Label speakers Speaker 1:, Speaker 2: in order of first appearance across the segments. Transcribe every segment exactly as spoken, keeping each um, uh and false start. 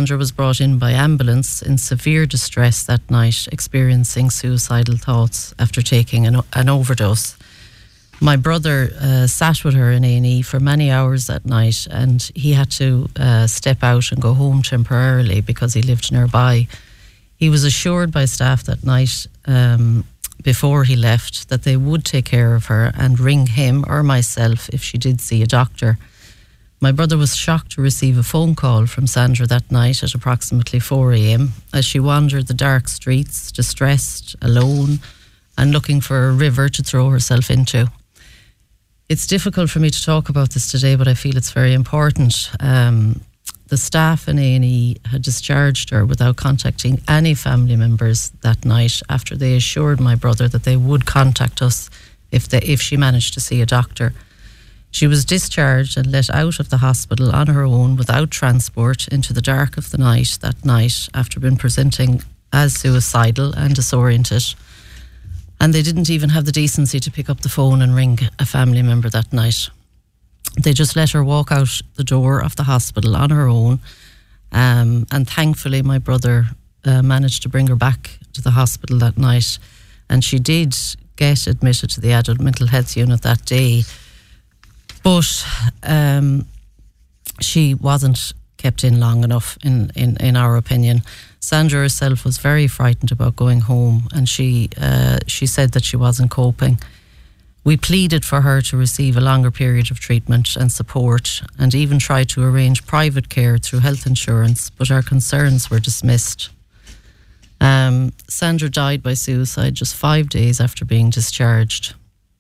Speaker 1: Sandra was brought in by ambulance in severe distress that night, experiencing suicidal thoughts after taking an, an overdose. My brother uh, sat with her in A and E for many hours that night, and he had to uh, step out and go home temporarily because he lived nearby. He was assured by staff that night um, before he left that they would take care of her and ring him or myself if she did see a doctor. My brother was shocked to receive a phone call from Sandra that night at approximately four a.m. as she wandered the dark streets, distressed, alone, and looking for a river to throw herself into. It's difficult for me to talk about this today, but I feel it's very important. Um, the staff in A and E had discharged her without contacting any family members that night after they assured my brother that they would contact us if they, if she managed to see a doctor. She was discharged and let out of the hospital on her own without transport into the dark of the night that night after being presenting as suicidal and disoriented. And they didn't even have the decency to pick up the phone and ring a family member that night. They just let her walk out the door of the hospital on her own. Um, and thankfully, my brother uh, managed to bring her back to the hospital that night. And she did get admitted to the adult mental health unit that day. But um, she wasn't kept in long enough, in, in, in our opinion. Sandra herself was very frightened about going home, and she uh, she said that she wasn't coping. We pleaded for her to receive a longer period of treatment and support, and even tried to arrange private care through health insurance, but our concerns were dismissed. Um, Sandra died by suicide just five days after being discharged.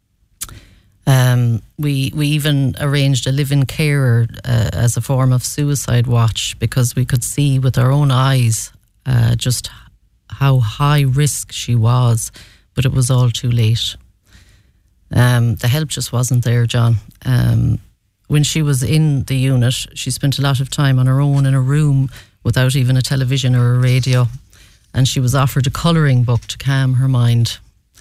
Speaker 1: Um, we we even arranged a live-in carer uh, as a form of suicide watch, because we could see with our own eyes uh, just how high risk she was, but it was all too late. Um, the help just wasn't there, John. Um, when she was in the unit, she spent a lot of time on her own in a room without even a television or a radio, and she was offered a colouring book to calm her mind.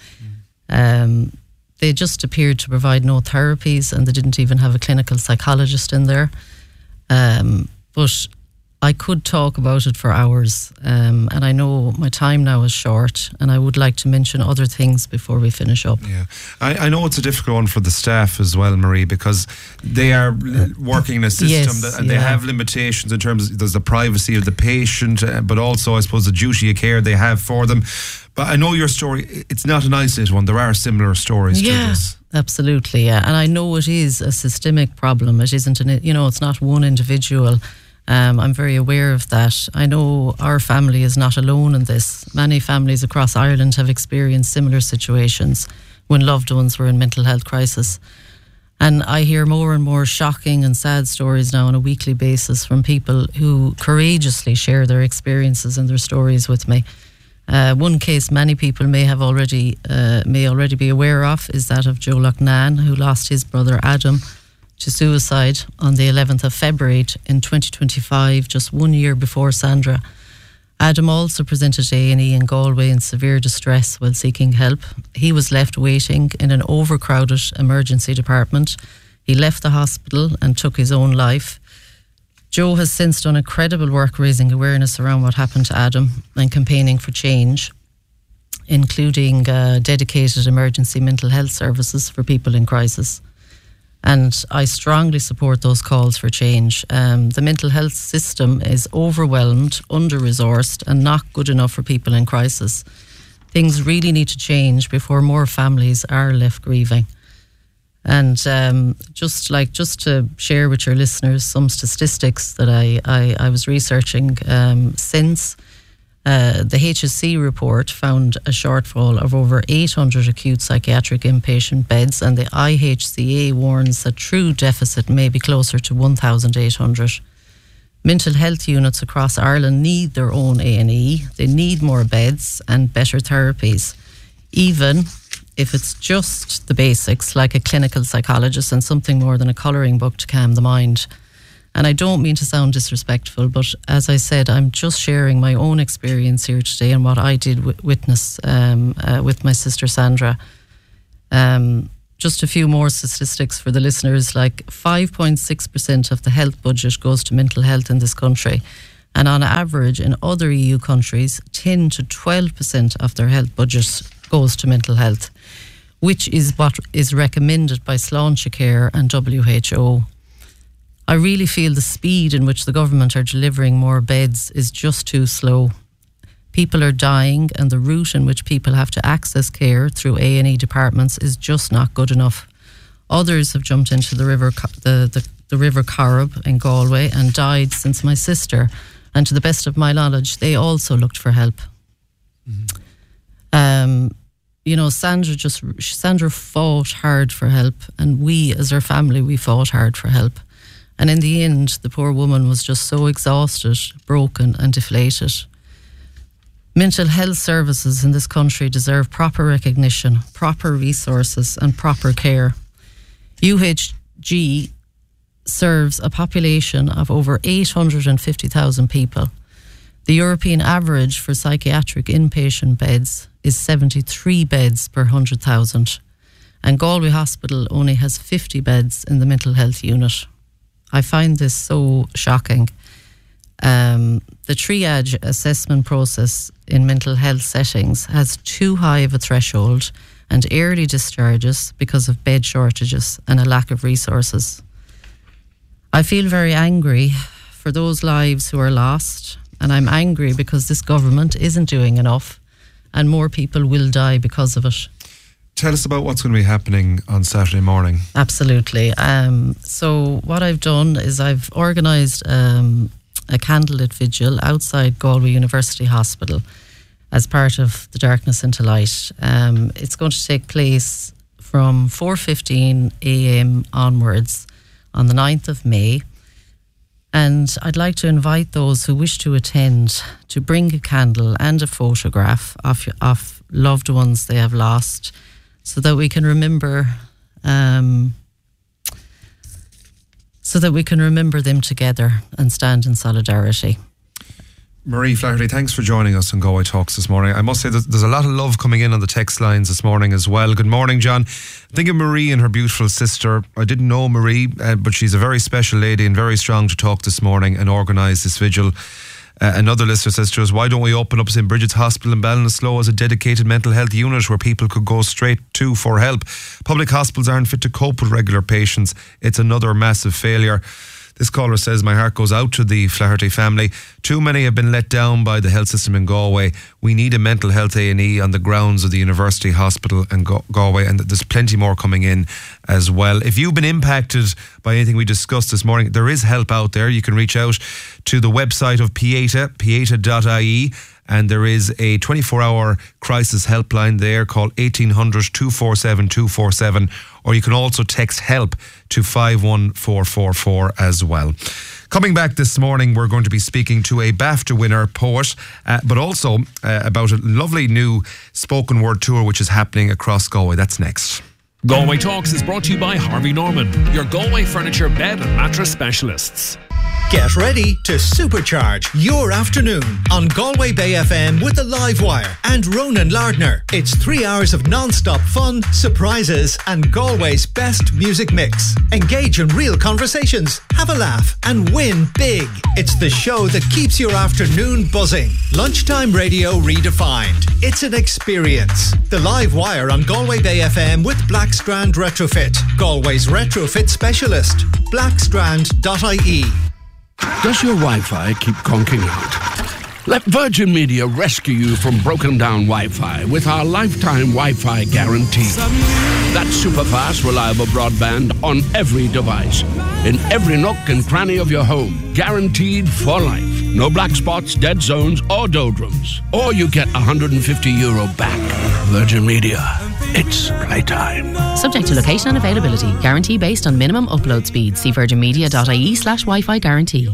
Speaker 1: Mm. Um, They just appeared to provide no therapies, and they didn't even have a clinical psychologist in there. Um, but I could talk about it for hours, um, and I know my time now is short, and I would like to mention other things before we finish up.
Speaker 2: Yeah, I, I know it's a difficult one for the staff as well, Marie, because they are working in a system
Speaker 1: yes,
Speaker 2: that, and
Speaker 1: yeah.
Speaker 2: they have limitations in terms of there's the privacy of the patient, uh, but also I suppose the duty of care they have for them. But I know your story, it's not an isolated one. There are similar stories
Speaker 1: yeah,
Speaker 2: to this.
Speaker 1: Absolutely, yeah. And I know it is a systemic problem. It isn't, an, you know, it's not one individual. Um, I'm very aware of that. I know our family is not alone in this. Many families across Ireland have experienced similar situations when loved ones were in mental health crisis. And I hear more and more shocking and sad stories now on a weekly basis from people who courageously share their experiences and their stories with me. Uh, one case many people may have already uh, may already be aware of is that of Joe Loughnane, who lost his brother Adam to suicide on the eleventh of February in twenty twenty-five, just one year before Sandra. Adam also presented to A and E in Galway in severe distress while seeking help. He was left waiting in an overcrowded emergency department. He left the hospital and took his own life. Joe has since done incredible work raising awareness around what happened to Adam and campaigning for change, including uh, dedicated emergency mental health services for people in crisis. And I strongly support those calls for change. Um, the mental health system is overwhelmed, under-resourced, and not good enough for people in crisis. Things really need to change before more families are left grieving. And um, just like just to share with your listeners some statistics that I, I, I was researching um, since uh, the H S C report found a shortfall of over eight hundred acute psychiatric inpatient beds, and the I H C A warns that true deficit may be closer to one thousand eight hundred. Mental health units across Ireland need their own A and E. They need more beds and better therapies, even if it's just the basics, like a clinical psychologist and something more than a colouring book to calm the mind. And I don't mean to sound disrespectful, but as I said, I'm just sharing my own experience here today and what I did w- witness um, uh, with my sister Sandra. Um, just a few more statistics for the listeners, like five point six percent of the health budget goes to mental health in this country. And on average, in other E U countries, ten to twelve percent of their health budget goes to mental health, which is what is recommended by Sláinte Care and W H O. I really feel the speed in which the government are delivering more beds is just too slow. People are dying, and the route in which people have to access care through A and E departments is just not good enough. Others have jumped into the river, the, the, the river Corrib in Galway and died since my sister. And to the best of my knowledge, they also looked for help. Mm-hmm. Um, you know, Sandra just Sandra fought hard for help, and we, as her family, we fought hard for help. And in the end, the poor woman was just so exhausted, broken, and deflated. Mental health services in this country deserve proper recognition, proper resources, and proper care. U H G serves a population of over eight hundred fifty thousand people. The European average for psychiatric inpatient beds is seventy-three beds per one hundred thousand, and Galway Hospital only has fifty beds in the mental health unit. I find this so shocking. Um, the triage assessment process in mental health settings has too high of a threshold and early discharges because of bed shortages and a lack of resources. I feel very angry for those lives who are lost, and I'm angry because this government isn't doing enough and more people will die because of it.
Speaker 2: Tell us about what's going to be happening on Saturday morning.
Speaker 1: Absolutely. Um, so what I've done is I've organised um, a candlelit vigil outside Galway University Hospital as part of the Darkness into Light. Um, it's going to take place from four fifteen a.m. onwards on the ninth of May. And I'd like to invite those who wish to attend to bring a candle and a photograph of, of loved ones they have lost, so that we can remember um, so that we can remember them together and stand in solidarity.
Speaker 2: Marie Flaherty, thanks for joining us on Galway Talks this morning. I must say that there's a lot of love coming in on the text lines this morning as well. Good morning, John. Think of Marie and her beautiful sister. I didn't know Marie, uh, but she's a very special lady and very strong to talk this morning and organise this vigil. Uh, another listener says to us, why don't we open up Saint Bridget's Hospital in Ballinasloe as a dedicated mental health unit where people could go straight to for help? Public hospitals aren't fit to cope with regular patients. It's another massive failure. This caller says, my heart goes out to the Flaherty family. Too many have been let down by the health system in Galway. We need a mental health A and E on the grounds of the University Hospital in Galway, and there's plenty more coming in as well. If you've been impacted by anything we discussed this morning, there is help out there. You can reach out to the website of Pieta, pieta dot I E, and there is a twenty-four hour crisis helpline there called eighteen hundred, two four seven, two four seven, or you can also text HELP to five one four four four as well. Coming back this morning, we're going to be speaking to a BAFTA winner poet, uh, but also uh, about a lovely new spoken word tour which is happening across Galway. That's next.
Speaker 3: Galway Talks is brought to you by Harvey Norman, your Galway furniture, bed and mattress specialists.
Speaker 4: Get ready to supercharge your afternoon on Galway Bay F M with the Live Wire and Ronan Lardner. It's three hours of non-stop fun, surprises and Galway's best music mix. Engage in real conversations, have a laugh and win big. It's the show that keeps your afternoon buzzing. Lunchtime radio redefined. It's an experience. The Live Wire on Galway Bay F M with Blackstrand Retrofit, Galway's retrofit specialist. blackstrand dot I E.
Speaker 5: Does your Wi-Fi keep conking out? Let Virgin Media rescue you from broken down Wi-Fi with our lifetime Wi-Fi guarantee. That's super fast, reliable broadband on every device, in every nook and cranny of your home, guaranteed for life. No black spots, dead zones, or doldrums. Or you get one hundred fifty euro back. Virgin Media. It's playtime.
Speaker 6: Subject to location and availability. Guarantee based on minimum upload speed. See virginmedia dot I E slash Wi-Fi guarantee.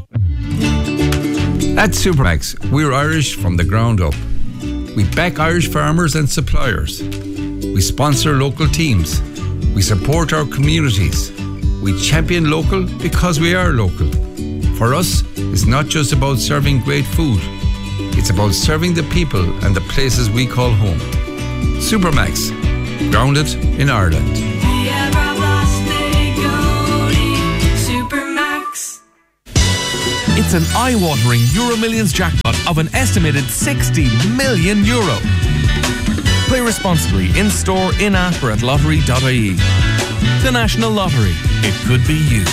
Speaker 7: At Supermax, we're Irish from the ground up. We back Irish farmers and suppliers. We sponsor local teams. We support our communities. We champion local because we are local. For us, it's not just about serving great food. It's about serving the people and the places we call home. Supermax, grounded in Ireland.
Speaker 3: It's an eye-watering Euro Millions jackpot of an estimated sixty million euro. Play responsibly in-store, in-app or at lottery dot I E. The National Lottery. It could be you.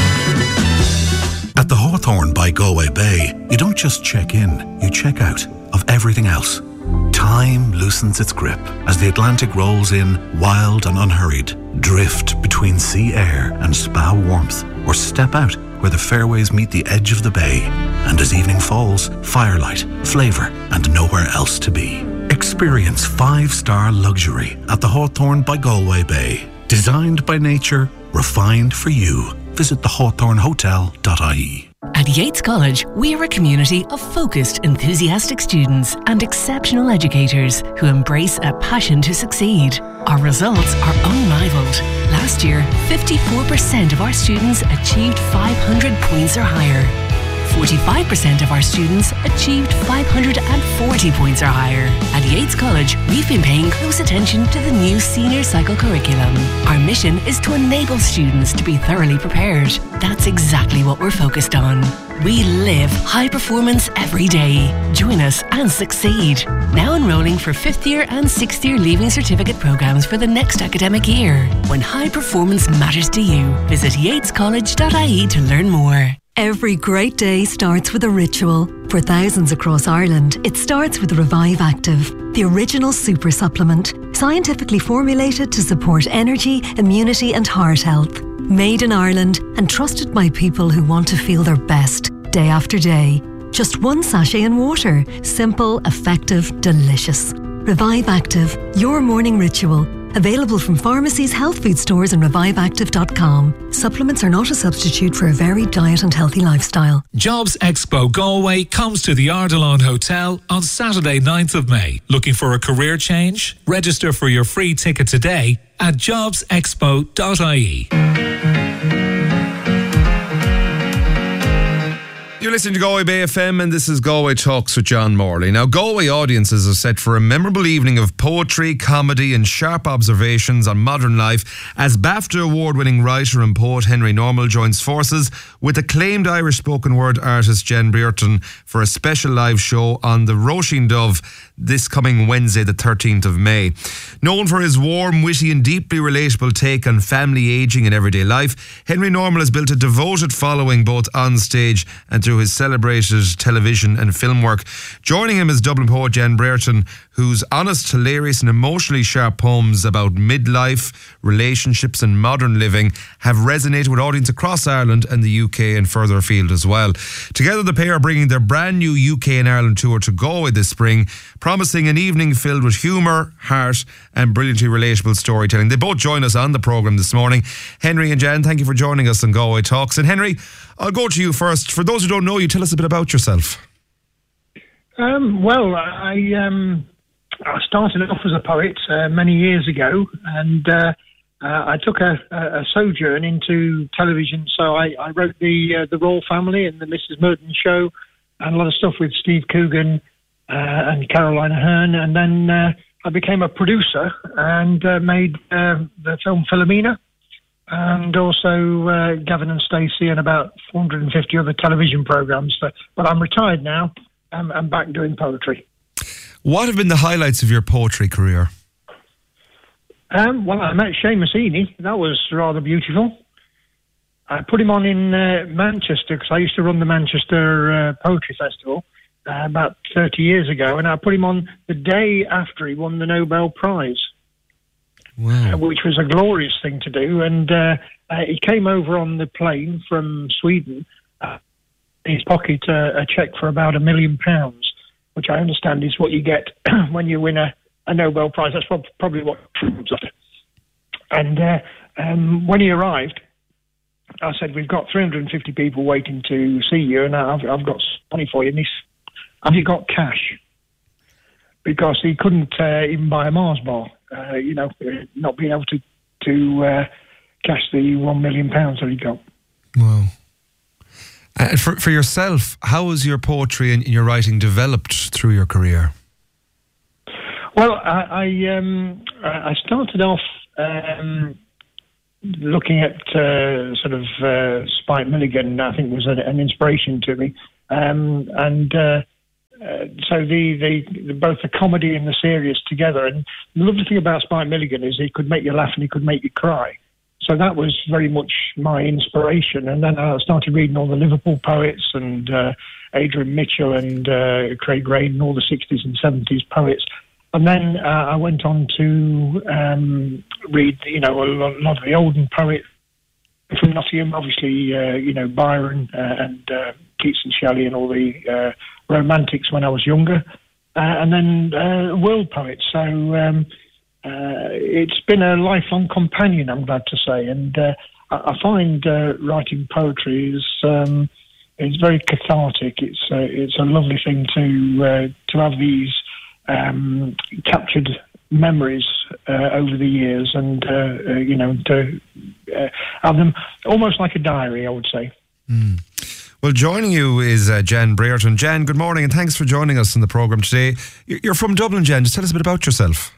Speaker 8: At the Hawthorne by Galway Bay, you don't just check in, you check out of everything else. Time loosens its grip as the Atlantic rolls in, wild and unhurried. Drift between sea air and spa warmth, or step out where the fairways meet the edge of the bay. And as evening falls, firelight, flavour, and nowhere else to be. Experience five-star luxury at the Hawthorne by Galway Bay. Designed by nature, refined for you. Visit the hawthorne hotel dot I E.
Speaker 9: At Yates College, we are a community of focused, enthusiastic students and exceptional educators who embrace a passion to succeed. Our results are unrivaled. Last year, fifty-four percent of our students achieved five hundred points or higher. forty-five percent of our students achieved five hundred forty points or higher. At Yates College, we've been paying close attention to the new senior cycle curriculum. Our mission is to enable students to be thoroughly prepared. That's exactly what we're focused on. We live high performance every day. Join us and succeed. Now enrolling for fifth year and sixth year Leaving Certificate programmes for the next academic year. When high performance matters to you, visit yates college dot I E to learn more.
Speaker 10: Every great day starts with a ritual. For thousands across Ireland, it starts with Revive Active, the original super supplement, scientifically formulated to support energy, immunity and heart health. Made in Ireland and trusted by people who want to feel their best day after day. Just one sachet in water. Simple, effective, delicious. Revive Active, your morning ritual. Available from pharmacies, health food stores and revive active dot com. Supplements are not a substitute for a varied diet and healthy lifestyle.
Speaker 11: Jobs Expo Galway comes to the Ardilaun Hotel on Saturday ninth of May. Looking for a career change? Register for your free ticket today at jobs expo dot I E.
Speaker 2: You're listening to Galway Bay F M and this is Galway Talks with John Morley. Now, Galway audiences are set for a memorable evening of poetry, comedy and sharp observations on modern life as BAFTA award-winning writer and poet Henry Normal joins forces with acclaimed Irish spoken word artist Jen Brereton for a special live show on the Roisin Dubh this coming Wednesday, the thirteenth of May. Known for his warm, witty and deeply relatable take on family, ageing and everyday life, Henry Normal has built a devoted following both on stage and through his celebrated television and film work. Joining him is Dublin poet Jen Brereton, whose honest, hilarious and emotionally sharp poems about midlife, relationships and modern living have resonated with audiences across Ireland and the U K and further afield as well. Together the pair are bringing their brand new U K and Ireland tour to Galway this spring, promising an evening filled with humour, heart and brilliantly relatable storytelling. They both join us on the programme this morning. Henry and Jen, thank you for joining us on Galway Talks. And Henry, I'll go to you first. For those who don't know you, tell us a bit about yourself.
Speaker 12: Um, well, I um, I started off as a poet uh, many years ago, and uh, uh, I took a, a sojourn into television. So I, I wrote the uh, the Royal Family and the Missus Merton Show, and a lot of stuff with Steve Coogan uh, and Caroline Aherne, and then uh, I became a producer and uh, made uh, the film Philomena, and also uh, Gavin and Stacey and about four hundred fifty other television programmes. But, but I'm retired now. I'm, I'm back doing poetry.
Speaker 2: What have been the highlights of your poetry career?
Speaker 12: Um, well, I met Seamus Heaney. That was rather beautiful. I put him on in uh, Manchester because I used to run the Manchester uh, Poetry Festival uh, about thirty years ago, and I put him on the day after he won the Nobel Prize. Wow. Uh, which was a glorious thing to do. And uh, uh, he came over on the plane from Sweden, uh, in his pocket uh, a cheque for about a million pounds, which I understand is what you get when you win a, a Nobel Prize. That's prob- probably what proves it. And uh, um, when he arrived, I said, we've got three hundred fifty people waiting to see you, and I've, I've got money for you. And he said, have you got cash? Because he couldn't uh, even buy a Mars bar. Uh, you know, not being able to to uh, cash the one million pounds that he got.
Speaker 2: Wow. And for for yourself, how has your poetry and your writing developed through your career?
Speaker 12: Well, I I, um, I started off um, looking at uh, sort of uh, Spike Milligan, I think, was a, an inspiration to me. Um, and uh, uh, so the, the, the both the comedy and the serious together. And the lovely thing about Spike Milligan is he could make you laugh and he could make you cry. So that was very much my inspiration. And then I started reading all the Liverpool poets and uh, Adrian Mitchell and uh, Craig Raine and all the sixties and seventies poets. And then uh, I went on to um, read, you know, a lot, a lot of the olden poets from Nottingham, obviously, uh, you know, Byron uh, and uh, Keats and Shelley and all the uh, romantics when I was younger. Uh, and then uh, world poets. So um, uh, it's been a lifelong companion, I'm glad to say. And uh, I, I find uh, writing poetry is um, it's very cathartic. It's uh, it's a lovely thing to uh, to have these Um, captured memories uh, over the years, and uh, uh, you know, to uh, have them almost like a diary, I would say.
Speaker 2: Mm. Well, joining you is uh, Jen Brereton. Jen, good morning, and thanks for joining us in the programme today. You're from Dublin, Jen. Just tell us a bit about yourself.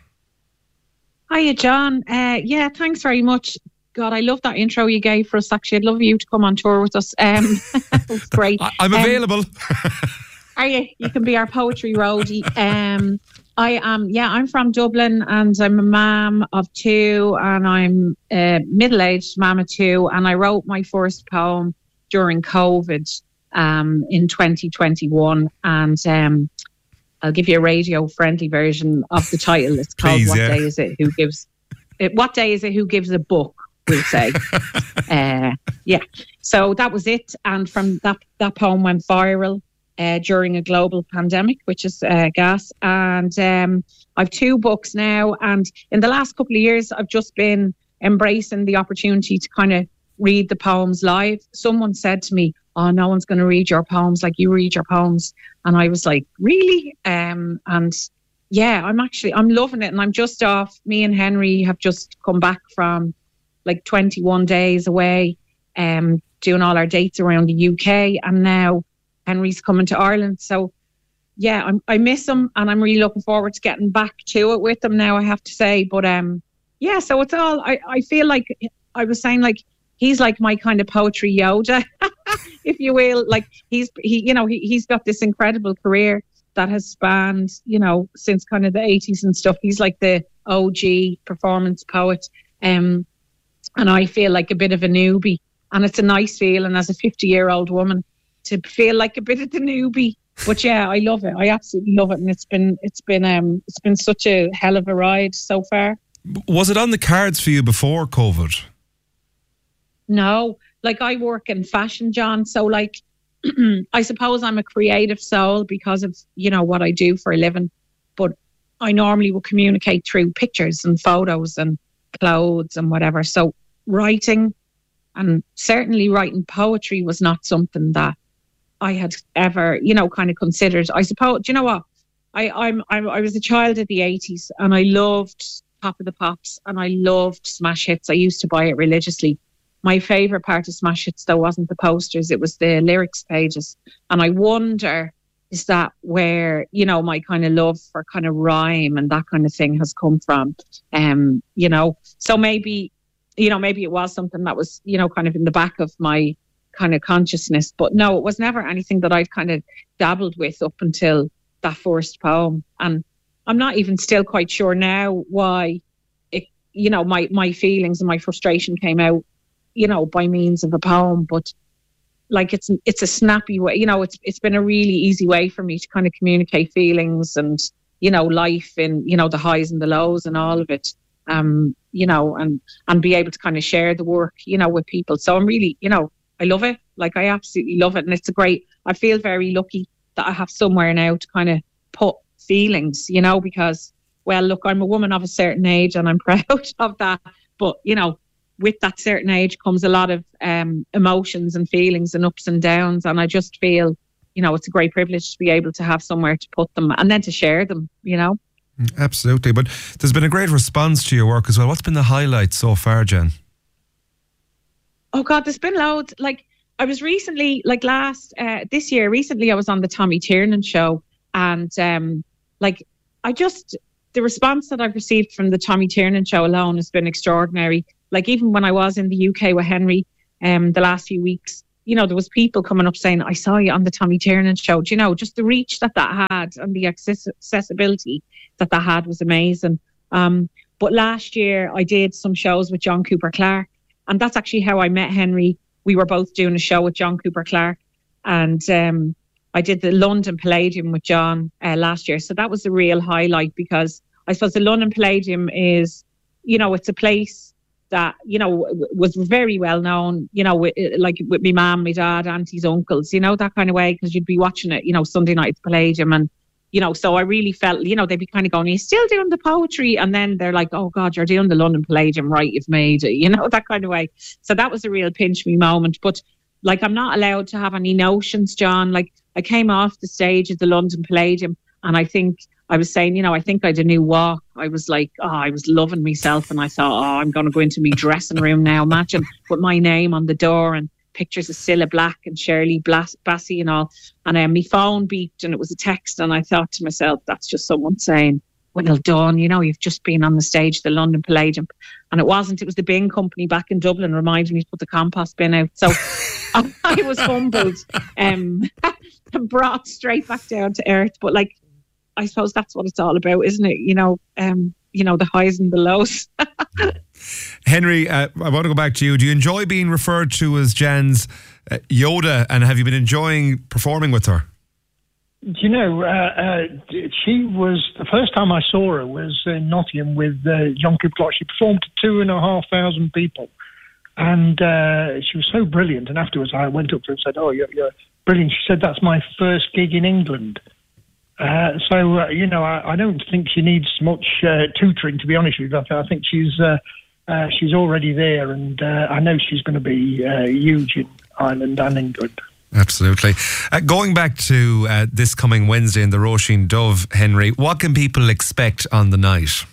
Speaker 13: Hiya, John. Uh, yeah, thanks very much. God, I love that intro you gave for us. Actually, I'd love you to come on tour with us. Um, it was great.
Speaker 2: I- I'm available.
Speaker 13: Um, Are you? You can be our poetry roadie. Um, I am, yeah, I'm from Dublin, and I'm a mum of two, and I'm a middle-aged mum of two, and I wrote my first poem during COVID um, in twenty twenty-one, and um, I'll give you a radio-friendly version of the title. It's called
Speaker 2: Please,
Speaker 13: What
Speaker 2: yeah.
Speaker 13: Day Is It? Who Gives it? What Day Is It? Who Gives a Book? We'll say. uh, yeah. So that was it, and from that that poem went viral. Uh, during a global pandemic, which is uh, gas. And um, I've two books now. And in the last couple of years, I've just been embracing the opportunity to kind of read the poems live. Someone said to me, oh, no one's going to read your poems like you read your poems. And I was like, really? Um, and yeah, I'm actually, I'm loving it. And I'm just off. Me and Henry have just come back from like twenty-one days away, um, doing all our dates around the U K. And now Henry's coming to Ireland. So, yeah, I'm, I miss him, and I'm really looking forward to getting back to it with him now, I have to say. But, um, yeah, so it's all, I, I feel like, I was saying, like, he's like my kind of poetry Yoda, if you will. Like, he's, he, you know, he, he's got this incredible career that has spanned, you know, since kind of the eighties and stuff. He's like the O G performance poet. Um, and I feel like a bit of a newbie. And it's a nice feeling as a fifty-year-old woman to feel like a bit of the newbie. But yeah, I love it. I absolutely love it. And it's been it's been um it's been such a hell of a ride so far.
Speaker 2: Was it on the cards for you before COVID?
Speaker 13: No, like I work in fashion, John. So like I suppose I'm a creative soul because of, you know, what I do for a living. But I normally will communicate through pictures and photos and clothes and whatever. So writing, and certainly writing poetry, was not something that I had ever, you know, kind of considered. I suppose, do you know what? I, I'm, I'm, I was a child of the eighties, and I loved Top of the Pops, and I loved Smash Hits. I used to buy it religiously. My favourite part of Smash Hits, though, wasn't the posters, it was the lyrics pages. And I wonder, is that where, you know, my kind of love for kind of rhyme and that kind of thing has come from? Um, you know, so maybe, you know, maybe it was something that was, you know, kind of in the back of my kind of consciousness. But no, it was never anything that I've kind of dabbled with up until that first poem. And I'm not even still quite sure now why it, you know, my, my feelings and my frustration came out, you know, by means of a poem. But like, it's, it's a snappy way, you know, it's, it's been a really easy way for me to kind of communicate feelings and, you know, life and, you know, the highs and the lows and all of it. Um, you know, and, and be able to kind of share the work, you know, with people. So I'm really, you know, I love it. Like, I absolutely love it. And it's a great, I feel very lucky that I have somewhere now to kind of put feelings, you know, because, well, look, I'm a woman of a certain age and I'm proud of that. But, you know, with that certain age comes a lot of um, emotions and feelings and ups and downs. And I just feel, you know, it's a great privilege to be able to have somewhere to put them and then to share them, you know.
Speaker 2: Absolutely. But there's been a great response to your work as well. What's been the highlight so far, Jen?
Speaker 13: Oh, God, there's been loads. Like, I was recently, like last, uh, this year, recently I was on the Tommy Tiernan show. And, um, like, I just, the response that I've received from the Tommy Tiernan show alone has been extraordinary. like even when I was in the U K with Henry um, the last few weeks, you know, there was people coming up saying, I saw you on the Tommy Tiernan show. Do you know, just the reach that that had and the access- accessibility that that had was amazing. Um, but last year I did some shows with John Cooper Clarke, and that's actually how I met Henry. We were both doing a show with John Cooper Clarke, and um, I did the London Palladium with John uh, last year. So that was a real highlight, because I suppose the London Palladium is, you know, it's a place that, you know, was very well known, you know, with, like with my mum, my dad, aunties, uncles, you know, that kind of way, because you'd be watching it, you know, Sunday night at the Palladium. And, you know, so I really felt, you know, they'd be kind of going, are you still doing the poetry? And then they're like, oh God, you're doing the London Palladium, right? You've made it, you know, that kind of way. So that was a real pinch me moment. But like, I'm not allowed to have any notions, John. Like, I came off the stage at the London Palladium, and I think I was saying, you know, I think I had a new walk. I was like, oh, I was loving myself, and I thought, oh, I'm going to go into my dressing room now. Imagine with my name on the door and pictures of Cilla Black and Shirley Blas- Bassey and all. And um, my phone beeped, and it was a text, and I thought to myself, that's just someone saying, well done, you know, you've just been on the stage, the London Palladium. And it wasn't, it was the bin company back in Dublin reminding me to put the compost bin out. So I, I was humbled um, and brought straight back down to earth. But like, I suppose that's what it's all about, isn't it? You know, um, you know, the highs and the lows.
Speaker 2: Henry, uh, I want to go back to you. Do you enjoy being referred to as Jan's uh, Yoda, and have you been enjoying performing with her?
Speaker 12: Do you know, uh, uh, she was, the first time I saw her was in Nottingham with uh, John Cooper Clarke. She performed to two and a half thousand people. And uh, she was so brilliant. And afterwards I went up to her and said, oh, you're, you're brilliant. She said, that's my first gig in England. Uh, so, uh, you know, I, I don't think she needs much uh, tutoring, to be honest with you. I think she's uh, uh, she's already there. And uh, I know she's going to be uh, huge in Ireland and England.
Speaker 2: Absolutely. Uh, going back to uh, this coming Wednesday in the Roisin Dove, Henry, what can people expect on the night?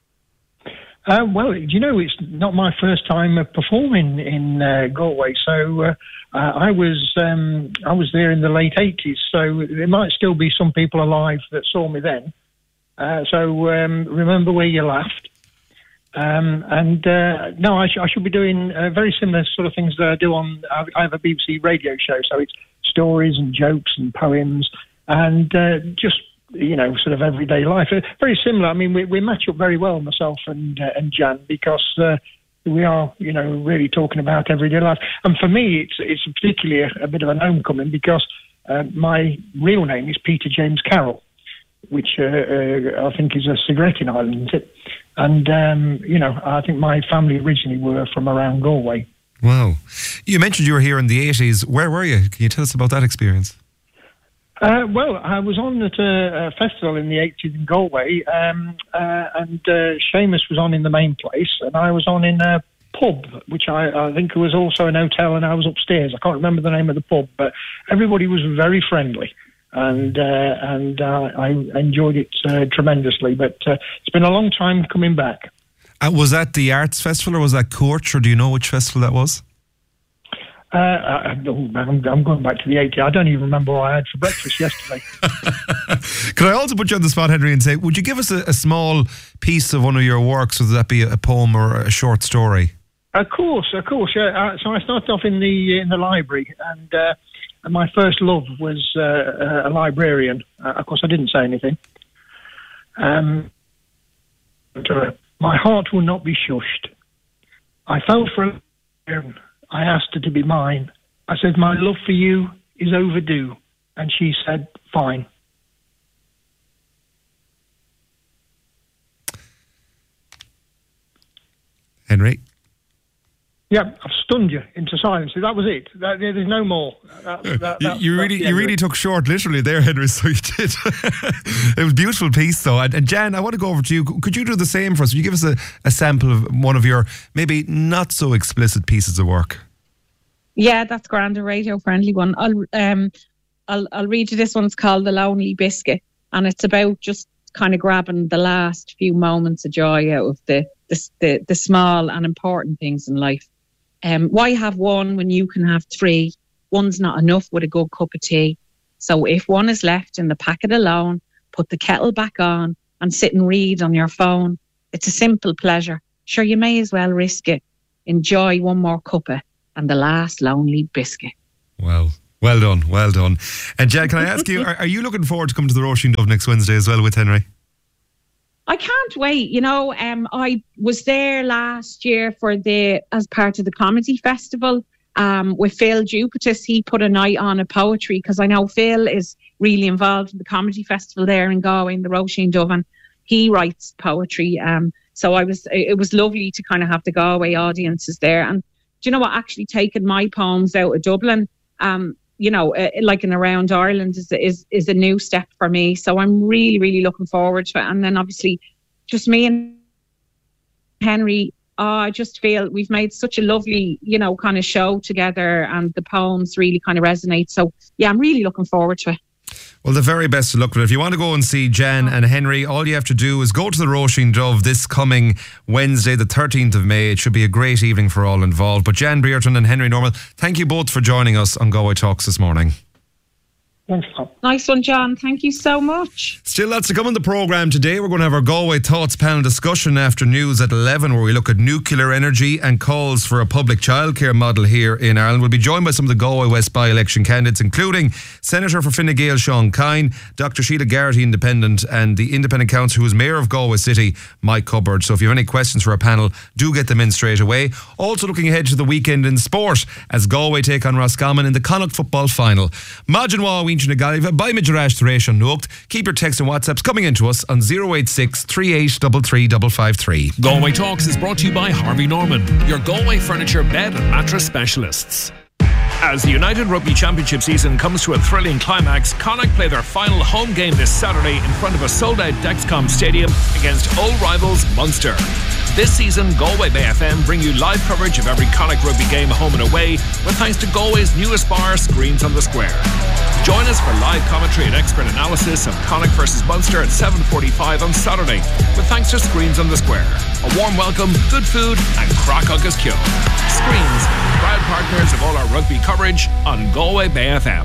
Speaker 12: Uh, well, you know, it's not my first time uh, performing in uh, Galway, so uh, uh, I was um, I was there in the late eighties, so there might still be some people alive that saw me then. Uh, so um, remember where you laughed. Um, and uh, no, I, sh- I should be doing uh, very similar sort of things that I do on. I, I have a B B C radio show, so it's stories and jokes and poems and uh, just, you know, sort of everyday life. Uh, very similar. I mean, we, we match up very well, myself and uh, and Jan, because uh, we are, you know, really talking about everyday life. And for me, it's it's particularly a, a bit of an homecoming, because uh, my real name is Peter James Carroll, which uh, uh, I think is a cigarette in Ireland, isn't it? And, um, you know, I think my family originally were from around Galway.
Speaker 2: Wow. You mentioned you were here in the eighties. Where were you? Can you tell us about that experience?
Speaker 12: Uh, well, I was on at a, a festival in the eighties in Galway, um, uh, and uh, Seamus was on in the main place, and I was on in a pub, which I, I think was also an hotel, and I was upstairs. I can't remember the name of the pub, but everybody was very friendly. And uh, and uh, I enjoyed it uh, tremendously. But uh, it's been a long time coming back.
Speaker 2: Uh, was that the Arts Festival, or was that Court, or do you know which festival that was?
Speaker 12: Uh, I, I'm, I'm going back to the eighties. I don't even remember what I had for breakfast yesterday.
Speaker 2: Could I also put you on the spot, Henry, and say, would you give us a, a small piece of one of your works, whether that be a poem or a short story?
Speaker 12: Of course, of course. Yeah. Uh, so I started off in the in the library, and uh, And my first love was uh, a librarian. Uh, of course, I didn't say anything. Um, but, uh, my heart will not be shushed. I fell for a librarian. I asked her to be mine. I said, my love for you is overdue. And she said, fine.
Speaker 2: Henry?
Speaker 12: Yeah, I've stunned you into silence. That was it. That, there's no more. That, that,
Speaker 2: you,
Speaker 12: that,
Speaker 2: you really, you really took short, literally, there, Henry. So you did. It was a beautiful piece, though. And, and Jan, I want to go over to you. Could you do the same for us? Would you give us a, a sample of one of your maybe not so explicit pieces of work?
Speaker 13: Yeah, that's grand, a radio friendly one. I'll um, I'll I'll read you this one. It's called The Lonely Biscuit, and it's about just kind of grabbing the last few moments of joy out of the the the, the small and important things in life. Um, why have one when you can have three? One's not enough with a good cup of tea. So if one is left in the packet alone, put the kettle back on and sit and read on your phone. It's a simple pleasure. Sure, you may as well risk it. enjoy one more cuppa and the last lonely biscuit.
Speaker 2: Wow. Well done, well done. And Jen, can I ask you, are, are you looking forward to coming to the Roisin Dove next Wednesday as well with Henry?
Speaker 13: I can't wait. You know, um, I was there last year for the as part of the comedy festival um, with Phil Jupitus. He put a night on a poetry, because I know Phil is really involved in the comedy festival there in Galway, in the Roisin Dove, and he writes poetry. Um, so I was, it was lovely to kind of have the Galway audiences there. And do you know what? Actually taking my poems out of Dublin, um, you know, uh, like in around Ireland is, is is a new step for me. So I'm really, really looking forward to it. And then obviously just me and Henry, oh, I just feel we've made such a lovely, you know, kind of show together, and the poems really kind of resonate. So yeah, I'm really looking forward to it.
Speaker 2: Well, the very best of luck with it. If you want to go and see Jan and Henry, all you have to do is go to the Roisin Dove this coming Wednesday, the thirteenth of May. It should be a great evening for all involved. But Jan Brereton and Henry Normal, thank you both for joining us on Galway Talks this morning.
Speaker 12: Thanks, Tom.
Speaker 13: Nice one, John. Thank you so much.
Speaker 2: Still lots to come on the programme today. We're going to have our Galway Thoughts panel discussion after news at eleven, where we look at nuclear energy and calls for a public childcare model here in Ireland. We'll be joined by some of the Galway West by-election candidates, including Senator for Fine Gael Sean Kine, Doctor Sheila Garrity, Independent, and the Independent Councillor who is Mayor of Galway City, Mike Hubbard. So if you have any questions for our panel, do get them in straight away. Also looking ahead to the weekend in sport as Galway take on Roscommon in the Connacht football final. Majanwa Winch na Galiva by Midrash Thration Nocht. Keep your texts and WhatsApps coming into us on zero eight six, three eight three three five five three.
Speaker 11: Galway Talks is brought to you by Harvey Norman, your Galway furniture, bed and mattress specialists. As the United Rugby Championship season comes to a thrilling climax, Connacht play their final home game this Saturday in front of a sold-out Dexcom Stadium against old rivals Munster. This season, Galway Bay F M bring you live coverage of every Connacht rugby game home and away, with thanks to Galway's newest bar, Screens on the Square. Join us for live commentary and expert analysis of Connacht versus Munster at seven forty-five on Saturday, with thanks to Screens on the Square. A warm welcome, good food and crack agus kyo. Screens, proud partners of all our rugby coverage on Galway Bay F M.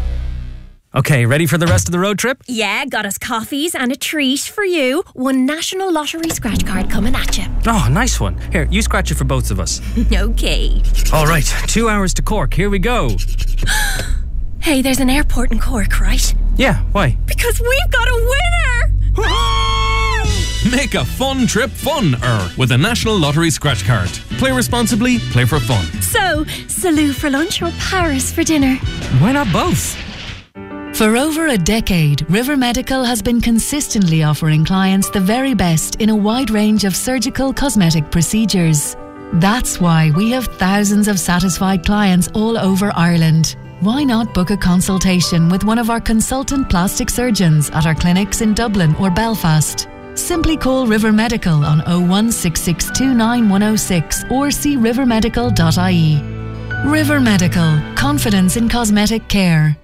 Speaker 14: Okay, ready for the rest of the road trip?
Speaker 15: Yeah, got us coffees and a treat for you. One National Lottery scratch card coming at you.
Speaker 14: Oh, nice one. Here, you scratch it for both of us.
Speaker 15: Okay.
Speaker 14: All right, two hours to Cork. Here we go.
Speaker 15: Hey, there's an airport in Cork, right?
Speaker 14: Yeah, why?
Speaker 15: Because we've got a winner!
Speaker 3: Make a fun trip fun-er with a National Lottery scratch card. Play responsibly, play for fun.
Speaker 15: So, Salou for lunch or Paris for dinner?
Speaker 14: Why not both?
Speaker 16: For over a decade, River Medical has been consistently offering clients the very best in a wide range of surgical cosmetic procedures. That's why we have thousands of satisfied clients all over Ireland. Why not book a consultation with one of our consultant plastic surgeons at our clinics in Dublin or Belfast? Simply call River Medical on oh one six six two nine one oh six or see river medical dot I E. River Medical, confidence in cosmetic care.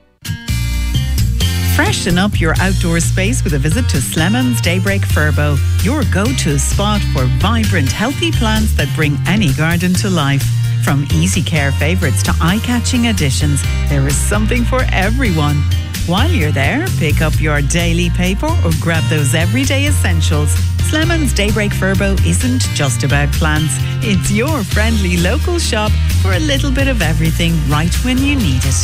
Speaker 17: Freshen up your outdoor space with a visit to Slemons Daybreak Furbo, your go-to spot for vibrant, healthy plants that bring any garden to life. From easy care favourites to eye-catching additions, there is something for everyone. While you're there, pick up your daily paper or grab those everyday essentials. Slemons Daybreak Furbo isn't just about plants. It's your friendly local shop for a little bit of everything right when you need it.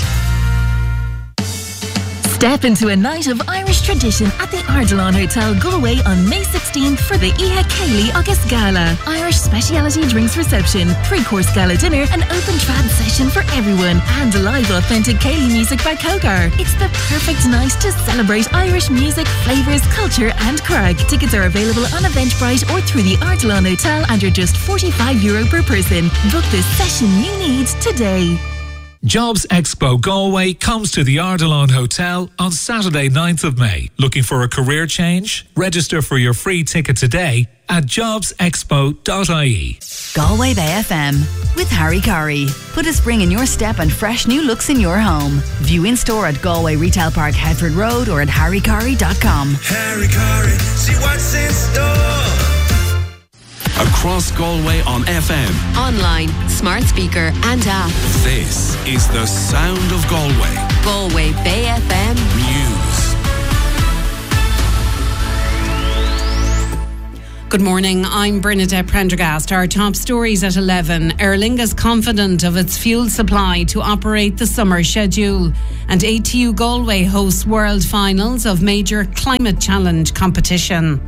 Speaker 18: Step into a night of Irish tradition at the Ardilaun Hotel Galway on May sixteenth for the Ihe Cayley August Gala. Irish speciality drinks reception, three-course gala dinner, an open trad session for everyone, and live authentic Cayley music by Cogar. It's the perfect night to celebrate Irish music, flavours, culture and craic. Tickets are available on Eventbrite or through the Ardilaun Hotel and are just forty-five euro per person. Book the session you need today.
Speaker 11: Jobs Expo Galway comes to the Ardilaun Hotel on Saturday ninth of May. Looking for a career change? Register for your free ticket today at jobs expo dot I E.
Speaker 19: Galway Bay F M with Harry Curry. Put a spring in your step and fresh new looks in your home. View in store at Galway Retail Park, Headford Road, or at harry curry dot com.
Speaker 20: Harry Curry, see what's in store.
Speaker 3: Across Galway on F M,
Speaker 6: online, smart speaker and app.
Speaker 3: This is the sound of Galway.
Speaker 6: Galway Bay F M
Speaker 3: News.
Speaker 21: Good morning, I'm Bernadette Prendergast. Our top stories at eleven. Aer Lingus confident of its fuel supply to operate the summer schedule. And A T U Galway hosts World Finals of major climate challenge competition.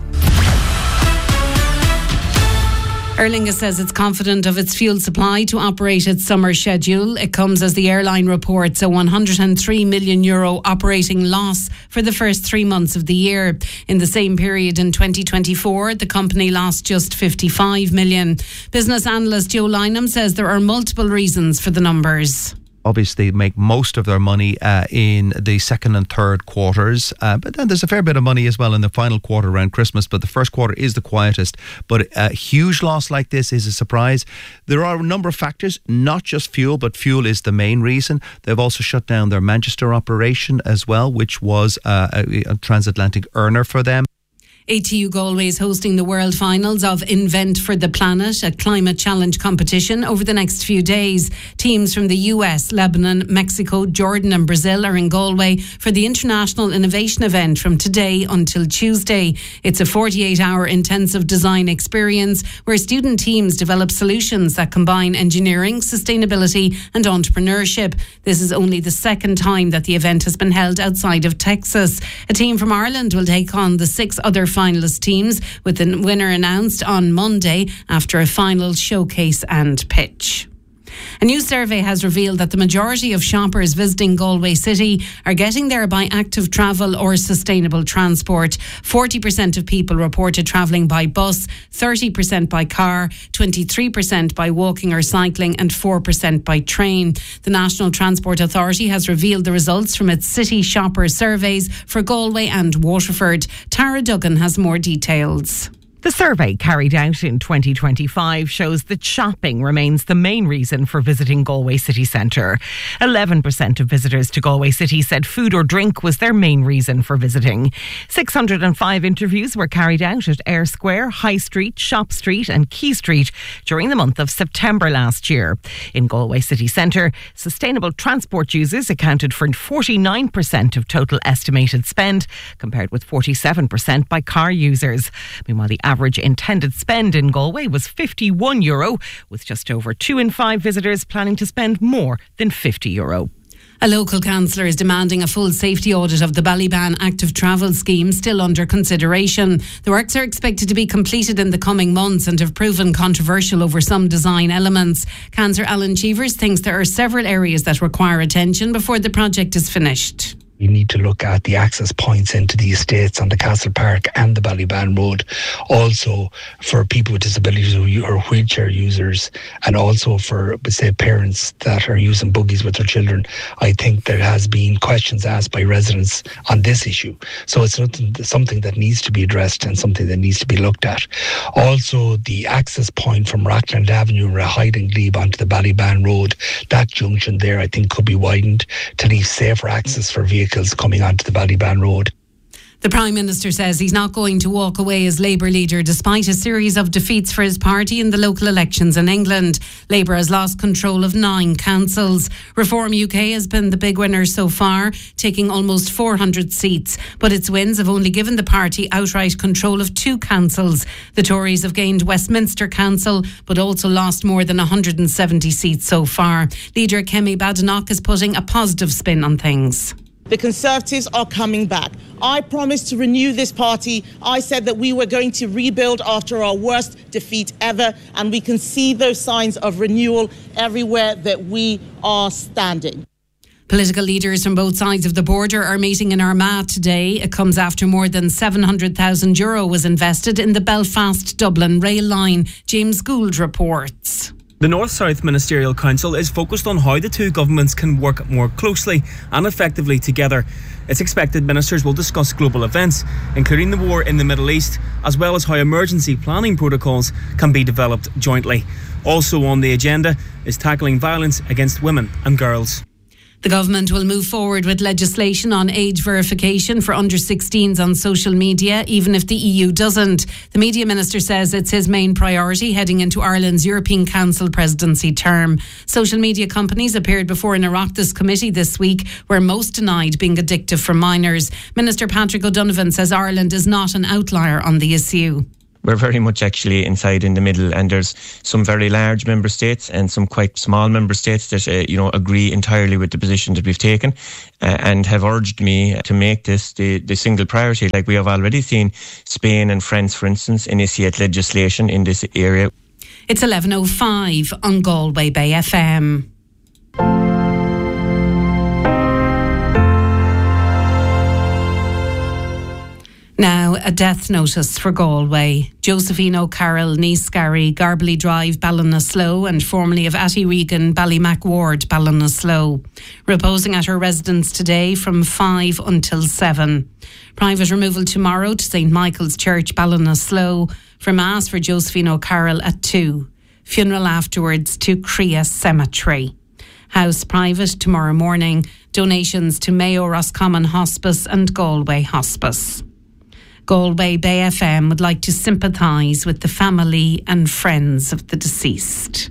Speaker 21: Aer Lingus says it's confident of its fuel supply to operate its summer schedule. It comes as the airline reports a one hundred three million euro operating loss for the first three months of the year. In the same period in twenty twenty-four, the company lost just fifty-five million. Business analyst Joe Lynham says there are multiple reasons for the numbers.
Speaker 22: Obviously make most of their money uh, in the second and third quarters, uh, but then there's a fair bit of money as well in the final quarter around Christmas, but the first quarter is the quietest. But a huge loss like this is a surprise. There are a number of factors, not just fuel, but fuel is the main reason. They've also shut down their Manchester operation as well, which was uh, a, a transatlantic earner for them.
Speaker 21: A T U Galway is hosting the World Finals of Invent for the Planet, a climate challenge competition, over the next few days. Teams from the U S, Lebanon, Mexico, Jordan and Brazil are in Galway for the International Innovation Event from today until Tuesday. It's a forty-eight hour intensive design experience where student teams develop solutions that combine engineering, sustainability and entrepreneurship. This is only the second time that the event has been held outside of Texas. A team from Ireland will take on the six other finalist teams, with the winner announced on Monday after a final showcase and pitch. A new survey has revealed that the majority of shoppers visiting Galway City are getting there by active travel or sustainable transport. forty percent of people reported travelling by bus, thirty percent by car, twenty-three percent by walking or cycling and four percent by train. The National Transport Authority has revealed the results from its city shopper surveys for Galway and Waterford. Tara Duggan has more details.
Speaker 23: The survey carried out in twenty twenty-five shows that shopping remains the main reason for visiting Galway city centre. eleven percent of visitors to Galway City said food or drink was their main reason for visiting. six hundred five interviews were carried out at Eyre Square, High Street, Shop Street and Quay Street during the month of September last year. In Galway city centre, sustainable transport users accounted for forty-nine percent of total estimated spend, compared with forty-seven percent by car users. Meanwhile, the average intended spend in Galway was fifty-one euro, with just over two in five visitors planning to spend more than fifty euro.
Speaker 21: A local councillor is demanding a full safety audit of the Ballyban active travel scheme, still under consideration. The works are expected to be completed in the coming months and have proven controversial over some design elements. Councillor Alan Cheevers thinks there are several areas that require attention before the project is finished.
Speaker 24: You need to look at the access points into the estates on the Castle Park and the Ballyban Road. Also for people with disabilities or wheelchair users, and also for, say, parents that are using buggies with their children. I think there has been questions asked by residents on this issue. So it's something that needs to be addressed and something that needs to be looked at. Also, the access point from Rockland Avenue and Hiding Glebe onto the Ballyban Road, that junction there I think could be widened to leave safer access for vehicles coming onto the Ballyban Road.
Speaker 21: The Prime Minister says he's not going to walk away as Labour leader despite a series of defeats for his party in the local elections in England. Labour has lost control of nine councils. Reform U K has been the big winner so far, taking almost four hundred seats. But its wins have only given the party outright control of two councils. The Tories have gained Westminster Council, but also lost more than one hundred seventy seats so far. Leader Kemi Badenoch is putting a positive spin on things.
Speaker 25: The Conservatives are coming back. I promised to renew this party. I said that we were going to rebuild after our worst defeat ever, and we can see those signs of renewal everywhere that we are standing.
Speaker 21: Political leaders from both sides of the border are meeting in Armagh today. It comes after more than seven hundred thousand euro was invested in the Belfast-Dublin rail line. James Gould reports.
Speaker 14: The North-South Ministerial Council is focused on how the two governments can work more closely and effectively together. It's expected ministers will discuss global events, including the war in the Middle East, as well as how emergency planning protocols can be developed jointly. Also on the agenda is tackling violence against women and girls.
Speaker 21: The government will move forward with legislation on age verification for under sixteens on social media, even if the E U doesn't. The media minister says it's his main priority heading into Ireland's European Council presidency term. Social media companies appeared before an Oireachtas committee this week, where most denied being addictive for minors. Minister Patrick O'Donovan says Ireland is not an outlier on the issue.
Speaker 1: we're very much actually inside in the middle, and there's some very large member states and some quite small member states that uh, you know agree entirely with the position that we've taken uh, and have urged me to make this the, the single priority. Like we have already seen Spain and France, for instance, initiate legislation in this area.
Speaker 21: It's eleven oh five on Galway Bay F M. Now, a death notice for Galway. Josephine O'Carroll, Neescarry, Garbally Drive, Ballinasloe, and formerly of Atty Regan, Ballymac Ward, Ballinasloe. Reposing at her residence today from five until seven. Private removal tomorrow to Saint Michael's Church, Ballinasloe, for Mass for Josephine O'Carroll at two. Funeral afterwards to Crea Cemetery. House private tomorrow morning. Donations to Mayo Roscommon Hospice and Galway Hospice. Galway Bay F M would like to sympathise with the family and friends of the deceased.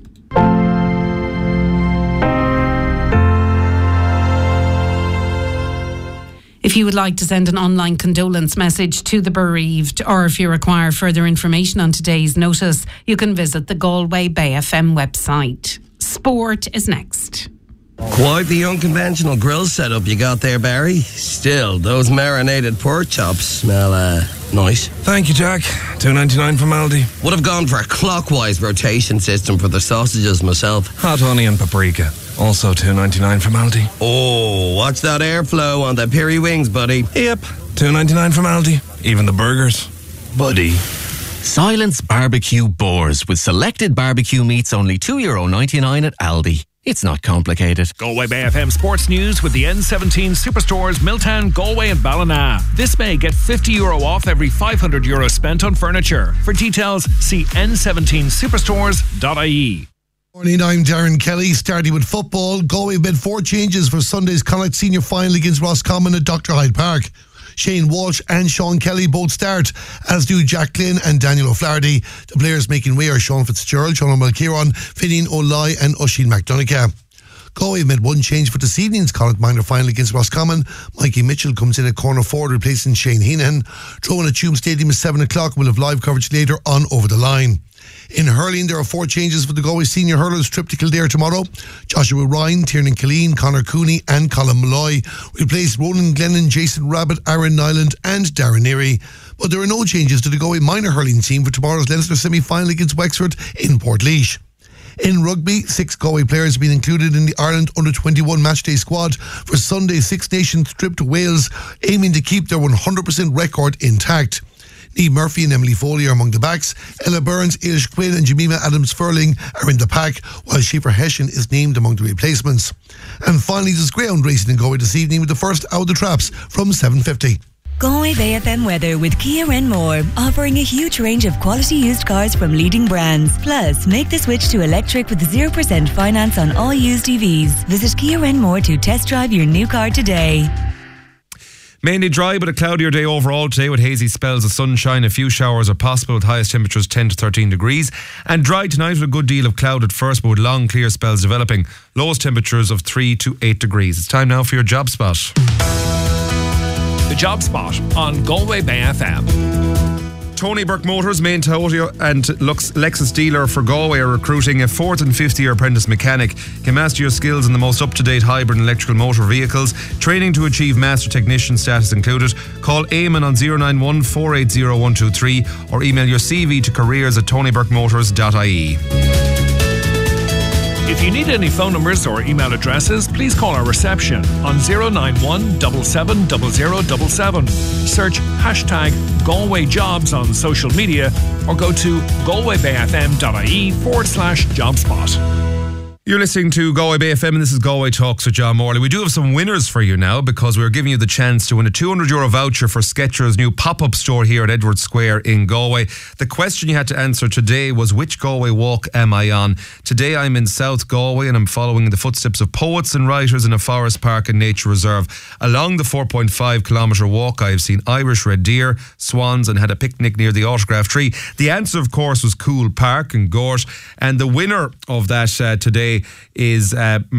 Speaker 21: If you would like to send an online condolence message to the bereaved, or if you require further information on today's notice, you can visit the Galway Bay F M website. Sport is next.
Speaker 4: Quite the unconventional grill setup you got there, Barry. Still, those marinated pork chops smell uh, nice.
Speaker 5: Thank you, Jack. two ninety-nine from Aldi.
Speaker 4: Would have gone for a clockwise rotation system for the sausages myself.
Speaker 5: Hot honey and paprika. Also two ninety-nine from Aldi.
Speaker 4: Oh, watch that airflow on the piri wings, buddy.
Speaker 5: Yep, two ninety-nine from Aldi. Even the burgers. Buddy.
Speaker 7: Silence Barbecue Boars with selected barbecue meats only two euro ninety-nine at Aldi. It's not complicated.
Speaker 11: Galway Bay F M Sports News with the N seventeen Superstores, Milltown, Galway and Ballina. This May, get fifty euro off every five hundred euro spent on furniture. For details, see n seventeen superstores dot I E.
Speaker 8: Morning, I'm Darren Kelly. Starting with football, Galway made four changes for Sunday's Connacht Senior Final against Roscommon at Doctor Hyde Park. Shane Walsh and Sean Kelly both start, as do Jack Glynn and Daniel O'Flaherty. The players making way are Sean Fitzgerald, Sean Mulcairn, Finian O'Lye and Oisin McDonough. Galway made one change for this evening's Connacht Minor Final against Roscommon. Mikey Mitchell comes in at corner forward, replacing Shane Heenan. Throwing at Tuam Stadium at seven o'clock. We'll have live coverage later on Over the Line. In hurling, there are four changes for the Galway senior hurlers trip to Kildare tomorrow. Joshua Ryan, Tiernan Killeen, Conor Cooney and Colin Malloy replace Ronan Glennon, Jason Rabbit, Aaron Nyland and Darren Neary. But there are no changes to the Galway minor hurling team for tomorrow's Leinster semi-final against Wexford in Portlaoise. In rugby, six Galway players have been included in the Ireland under twenty-one matchday squad for Sunday's Six Nations trip to Wales, aiming to keep their one hundred percent record intact. Niamh Murphy and Emily Foley are among the backs. Ella Burns, Ailish Quinn and Jemima Adams-Furling are in the pack, while Schaefer Hessian is named among the replacements. And finally, there's greyhound racing in Galway this evening with the first out of the traps from seven fifty.
Speaker 26: Galway Bay F M weather with Kia Renmore, offering a huge range of quality used cars from leading brands. Plus, make the switch to electric with zero percent finance on all used E Vs. Visit Kia Renmore to test drive your new car today.
Speaker 2: Mainly dry, but a cloudier day overall today with hazy spells of sunshine. A few showers are possible with highest temperatures ten to thirteen degrees. And dry tonight with a good deal of cloud at first, but with long clear spells developing. Lowest temperatures of three to eight degrees. It's time now for your Job Spot.
Speaker 11: The Job Spot on Galway Bay F M.
Speaker 2: Tony Burke Motors, main Toyota and Lux Lexus dealer for Galway, are recruiting a fourth and fifth year apprentice mechanic. You can master your skills in the most up-to-date hybrid and electrical motor vehicles. Training to achieve master technician status included. Call Eamon on zero nine one, four eight zero, one two three or email your C V to careers at tony burke motors dot I E.
Speaker 11: If you need any phone numbers or email addresses, please call our reception on zero nine one, seven seven zero zero seven seven. Search hashtag Galway Jobs on social media or go to galwaybayfm.ie forward slash jobspot.
Speaker 2: You're listening to Galway Bay F M and this is Galway Talks with John Morley. We do have some winners for you now because we're giving you the chance to win a two hundred euro voucher for Skechers' new pop-up store here at Edward Square in Galway. The question you had to answer today was, which Galway walk am I on? Today I'm in South Galway and I'm following in the footsteps of poets and writers in a forest park and nature reserve. Along the four point five kilometre walk I have seen Irish red deer, swans and had a picnic near the autograph tree. The answer of course was Cool Park and Gort, and the winner of that uh, today is uh,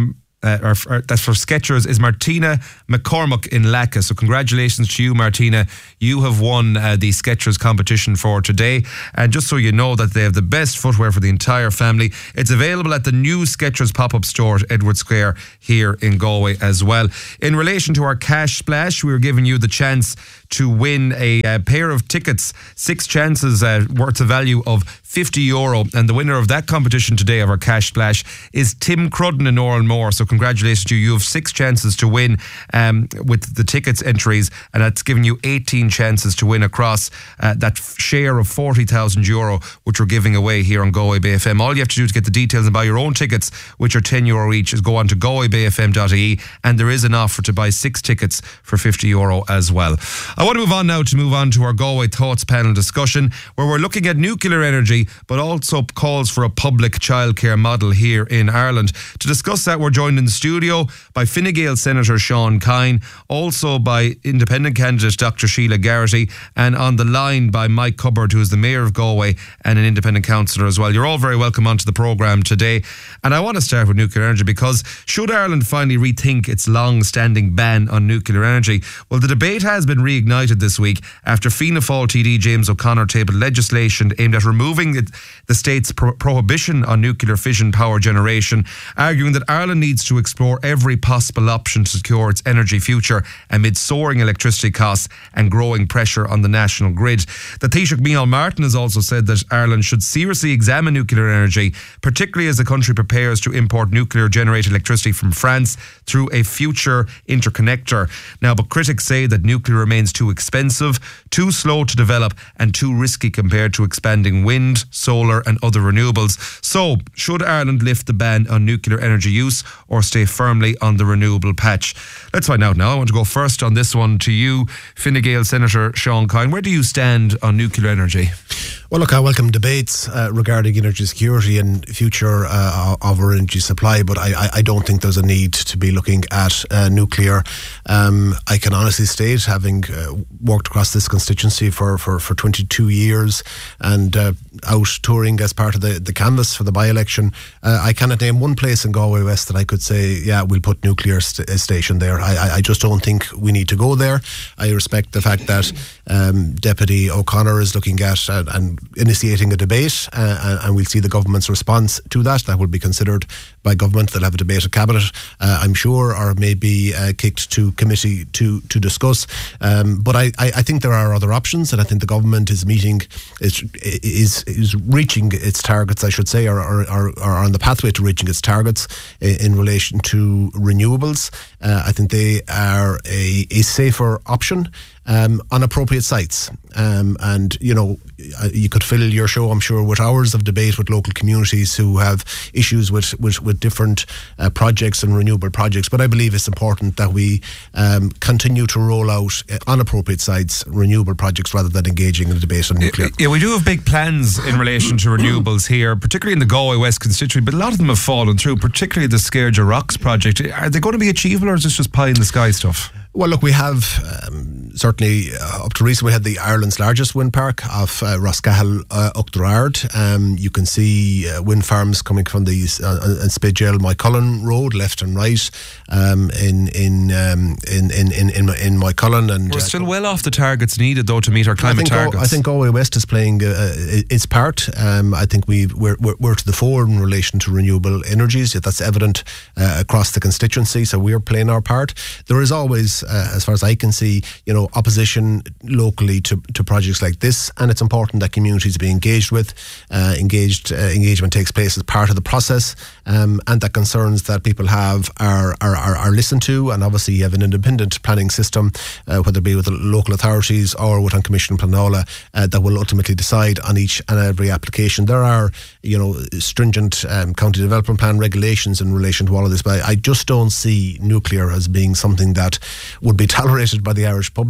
Speaker 2: uh, or, or that's for Skechers, is Martina McCormick in Lacka. So congratulations to you, Martina. You have won uh, the Skechers competition for today. And just so you know that they have the best footwear for the entire family, it's available at the new Skechers pop-up store at Edward Square here in Galway as well. In relation to our cash splash, we were giving you the chance to win a, a pair of tickets, six chances uh, worth a value of fifty euro. And the winner of that competition today of our cash splash is Tim Crudden in Oranmore. So congratulations to you. You have six chances to win um, with the tickets entries, and that's given you eighteen chances to win across uh, that f- share of forty thousand euro, which we're giving away here on Galway Bay F M. All you have to do to get the details and buy your own tickets, which are ten euro each, is go on to galway bay f m dot I E, and there is an offer to buy six tickets for fifty euro as well. I want to move on now to move on to our Galway Thoughts panel discussion, where we're looking at nuclear energy, but also calls for a public childcare model here in Ireland. To discuss that, we're joined in the studio by Fine Gael Senator Sean Kine, also by independent candidate Doctor Sheila Garrity, and on the line by Mike Cubbard, who is the Mayor of Galway and an independent councillor as well. You're all very welcome onto the programme today. And I want to start with nuclear energy, because should Ireland finally rethink its long-standing ban on nuclear energy? Well, the debate has been reignited this week after Fianna Fáil T D James O'Connor tabled legislation aimed at removing it, the state's pro- prohibition on nuclear fission power generation, arguing that Ireland needs to explore every possible option to secure its energy future amid soaring electricity costs and growing pressure on the national grid. The Taoiseach Micheál Martin has also said that Ireland should seriously examine nuclear energy, particularly as the country prepares to import nuclear generated electricity from France through a future interconnector. Now, but critics say that nuclear remains too expensive, too slow to develop, and too risky compared to expanding wind, solar and other renewables. So, should Ireland lift the ban on nuclear energy use or stay firmly on the renewable patch? Let's find out now. I want to go first on this one to you, Fine Gael Senator Sean Kine. Where do you stand on nuclear energy?
Speaker 9: Well, look, I welcome debates uh, regarding energy security and future uh, of our energy supply, but I, I don't think there's a need to be looking at uh, nuclear. Um, I can honestly state, having uh, worked across this constituency for, for, for twenty-two years and uh, out touring as part of the, the canvass for the by-election, uh, I cannot name one place in Galway West that I could say, yeah, we'll put nuclear st- station there. I, I just don't think we need to go there. I respect the fact that um, Deputy O'Connor is looking at uh, and initiating a debate, uh, and we'll see the government's response to that. That will be considered by government. They'll have a debate at Cabinet, uh, I'm sure, or maybe uh, kicked to committee to to discuss. Um, but I, I think there are other options, and I think the government is meeting, is is, is reaching its targets, I should say, or, or, or, or on the pathway to reaching its targets in, in relation to renewables. Uh, I think they are a, a safer option um, on appropriate sites. Um, and, you know, you could fill your show, I'm sure, with hours of debate with local communities who have issues with, with, with different uh, projects and renewable projects. But I believe it's important that we um, continue to roll out uh, on appropriate sites renewable projects rather than engaging in a debate on nuclear.
Speaker 2: Yeah, we do have big plans in relation to renewables here, particularly in the Galway West constituency, but a lot of them have fallen through, particularly the Scairgia Rocks project. Are they going to be achievable, or is this just pie in the sky stuff?
Speaker 9: Well, look, we have um, certainly uh, up to recently we had the Ireland's largest wind park of uh, Roscahill uh, Uachtarard. Um, you can see uh, wind farms coming from the uh, Spidgel Moycullen Road, left and right, um, in in, um, in in in in in Moycullen, and
Speaker 2: we're
Speaker 9: uh,
Speaker 2: still well off the targets needed though to meet our climate
Speaker 9: I think,
Speaker 2: targets.
Speaker 9: I think Galway West is playing uh, its part. Um, I think we we're, we're we're to the fore in relation to renewable energies. That's evident uh, across the constituency. So we're playing our part. There is always, Uh, as far as I can see, you know, opposition locally to, to projects like this, and it's important that communities be engaged with. Uh, engaged uh, engagement takes place as part of the process, um, and that concerns that people have are are, are are listened to. And obviously, you have an independent planning system, uh, whether it be with the local authorities or with An Commission Planola, uh, that will ultimately decide on each and every application. There are, you know, stringent um, county development plan regulations in relation to all of this, but I, I just don't see nuclear as being something that would be tolerated by the Irish public.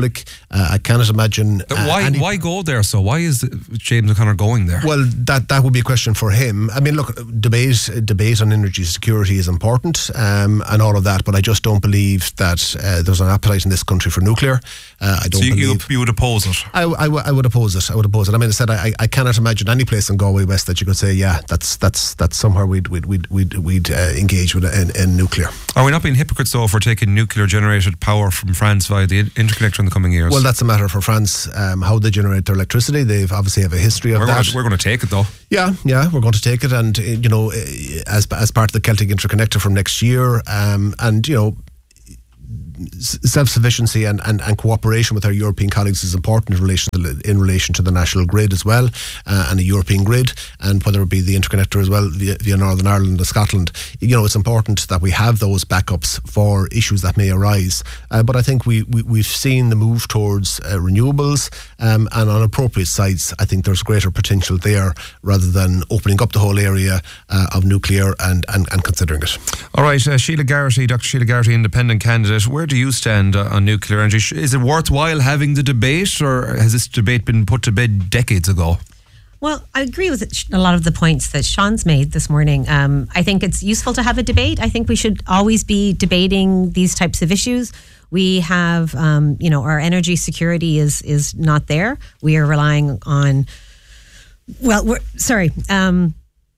Speaker 9: Republic. Uh, I cannot imagine. Uh,
Speaker 2: why
Speaker 9: any-
Speaker 2: why go there? So why is James O'Connor going there?
Speaker 9: Well, that that would be a question for him. I mean, look, debate debate on energy security is important um, and all of that, but I just don't believe that uh, there's an appetite in this country for nuclear. Uh, I don't
Speaker 2: so you,
Speaker 9: believe.
Speaker 2: You, you would oppose it?
Speaker 9: I, I, w- I would oppose it. I would oppose it. I mean, I said I, I cannot imagine any place in Galway West that you could say, yeah, that's that's that's somewhere we'd we'd we'd we'd, we'd uh, engage with in, in nuclear.
Speaker 2: Are we not being hypocrites though if we're taking nuclear generated power from France via the interconnector in the coming years?
Speaker 9: Well, that's a matter for France, um, how they generate their electricity. They've obviously have a history of
Speaker 2: we're
Speaker 9: that.
Speaker 2: Gonna, we're going to take it though.
Speaker 9: Yeah, yeah, we're going to take it, and uh, you know, uh, as as part of the Celtic Interconnector from next year, um, and you know. Self-sufficiency and, and, and cooperation with our European colleagues is important in relation to the, in relation to the national grid as well, uh, and a European grid, and whether it be the interconnector as well via, via Northern Ireland and Scotland. You know, it's important that we have those backups for issues that may arise. Uh, but I think we, we we've seen the move towards uh, renewables, um, and on appropriate sites, I think there's greater potential there rather than opening up the whole area uh, of nuclear and, and, and considering it.
Speaker 2: All right, uh, Sheila Garrity, Doctor Sheila Garrity, independent candidate. Where do you stand uh, on nuclear energy? Is it worthwhile having the debate, or has this debate been put to bed decades ago?
Speaker 10: Well, I agree with a lot of the points that Sean's made this morning. Um, I think it's useful to have a debate. I think we should always be debating these types of issues. We have, um, you know, our energy security is is not there. We are relying on, well, we're, sorry, um,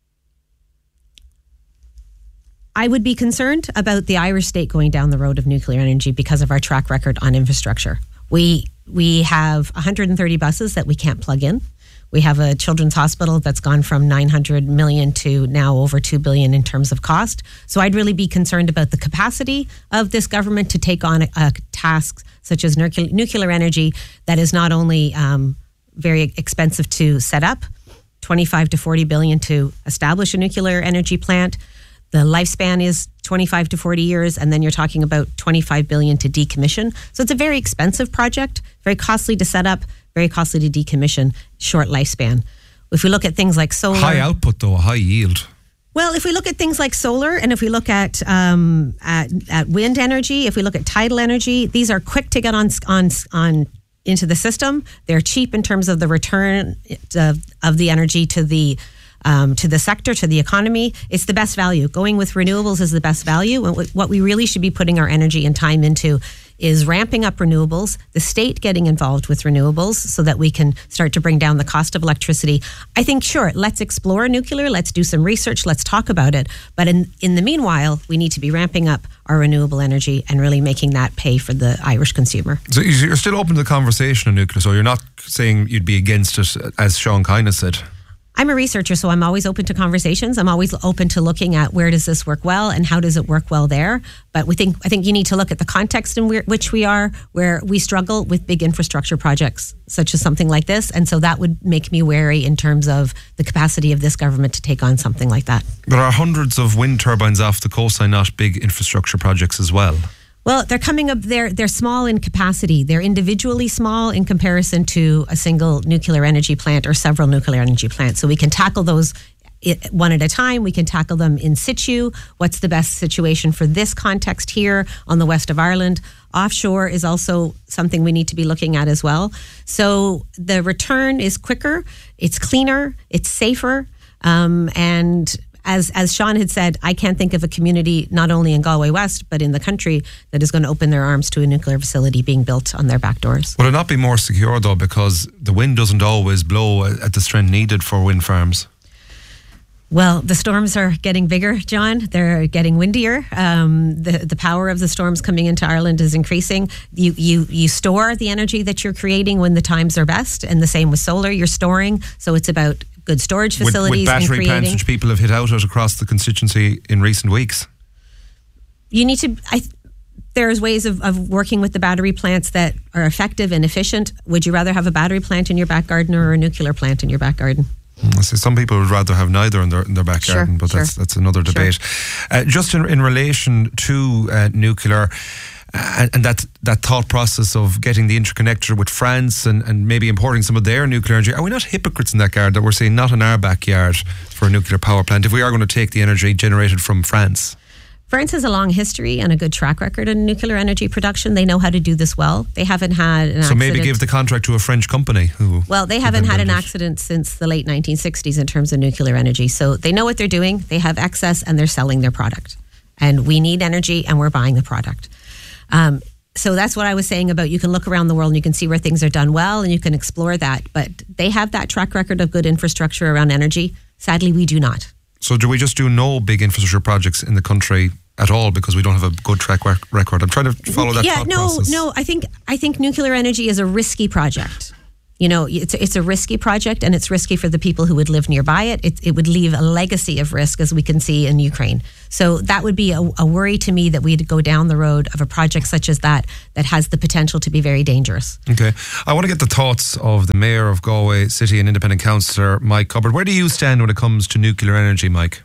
Speaker 10: I would be concerned about the Irish state going down the road of nuclear energy because of our track record on infrastructure. We we have one hundred thirty buses that we can't plug in. We have a children's hospital that's gone from nine hundred million to now over two billion in terms of cost. So I'd really be concerned about the capacity of this government to take on a, a task such as nuclear, nuclear energy that is not only um, very expensive to set up, twenty-five to forty billion to establish a nuclear energy plant. The lifespan is twenty-five to forty years, and then you're talking about twenty-five billion to decommission. So it's a very expensive project, very costly to set up, very costly to decommission, short lifespan. If we look at things like solar...
Speaker 2: High output though, high yield.
Speaker 10: Well, if we look at things like solar, and if we look at, um, at at wind energy, if we look at tidal energy, these are quick to get on on on into the system. They're cheap in terms of the return of, of the energy to the Um, to the sector, to the economy. It's the best value. Going with renewables is the best value. And what we really should be putting our energy and time into is ramping up renewables, the state getting involved with renewables so that we can start to bring down the cost of electricity. I think, sure, let's explore nuclear, let's do some research, let's talk about it. But in, in the meanwhile, we need to be ramping up our renewable energy and really making that pay for the Irish consumer.
Speaker 2: So you're still open to the conversation on nuclear, so you're not saying you'd be against it, as Sean Kine has said?
Speaker 10: I'm a researcher, so I'm always open to conversations. I'm always open to looking at where does this work well and how does it work well there. But we think I think you need to look at the context in which we are, where we struggle with big infrastructure projects, such as something like this. And so that would make me wary in terms of the capacity of this government to take on something like that.
Speaker 2: There are hundreds of wind turbines off the coastline, not big infrastructure projects as well.
Speaker 10: Well, they're coming up, they're, they're small in capacity. They're individually small in comparison to a single nuclear energy plant or several nuclear energy plants. So we can tackle those one at a time. We can tackle them in situ. What's the best situation for this context here on the west of Ireland? Offshore is also something we need to be looking at as well. So the return is quicker, it's cleaner, it's safer, um, and As as Sean had said, I can't think of a community, not only in Galway West, but in the country, that is going to open their arms to a nuclear facility being built on their back doors.
Speaker 2: Would it not be more secure, though, because the wind doesn't always blow at the strength needed for wind farms?
Speaker 10: Well, the storms are getting bigger, John. They're getting windier. Um, the the power of the storms coming into Ireland is increasing. You you you store the energy that you're creating when the times are best, and the same with solar. You're storing, so it's about good storage facilities
Speaker 2: with, with battery
Speaker 10: and creating.
Speaker 2: plants, which people have hit out at across the constituency in recent weeks.
Speaker 10: You need to. I, there's ways of, of working with the battery plants that are effective and efficient. Would you rather have a battery plant in your back garden or a nuclear plant in your back garden?
Speaker 2: I see some people would rather have neither in their in their back garden,
Speaker 10: sure,
Speaker 2: but
Speaker 10: sure.
Speaker 2: that's that's another debate. Sure. Uh, just in in relation to uh, nuclear. Uh, and that that thought process of getting the interconnector with France and, and maybe importing some of their nuclear energy, are we not hypocrites in that regard that we're saying not in our backyard for a nuclear power plant if we are going to take the energy generated from France?
Speaker 10: France has a long history and a good track record in nuclear energy production. They know how to do this well. They haven't had an
Speaker 2: so
Speaker 10: accident.
Speaker 2: maybe give the contract to a French company who.
Speaker 10: Well, they haven't had an accident since the late nineteen sixties in terms of nuclear energy. So they know what they're doing. They have excess and they're selling their product. And we need energy and we're buying the product. Um, so that's what I was saying about you can look around the world and you can see where things are done well and you can explore that. But they have that track record of good infrastructure around energy. Sadly, we do not.
Speaker 2: So do we just do no big infrastructure projects in the country at all because we don't have a good track rec- record? I'm trying to follow that
Speaker 10: yeah,
Speaker 2: thought
Speaker 10: no,
Speaker 2: process.
Speaker 10: no. I think I think nuclear energy is a risky project. You know, it's it's a risky project, and it's risky for the people who would live nearby it. It, it would leave a legacy of risk, as we can see in Ukraine. So that would be a, a worry to me that we'd go down the road of a project such as that that has the potential to be very dangerous.
Speaker 2: Okay, I want to get the thoughts of the Mayor of Galway City and Independent Councillor Mike Cubbard. Where do you stand when it comes to nuclear energy, Mike?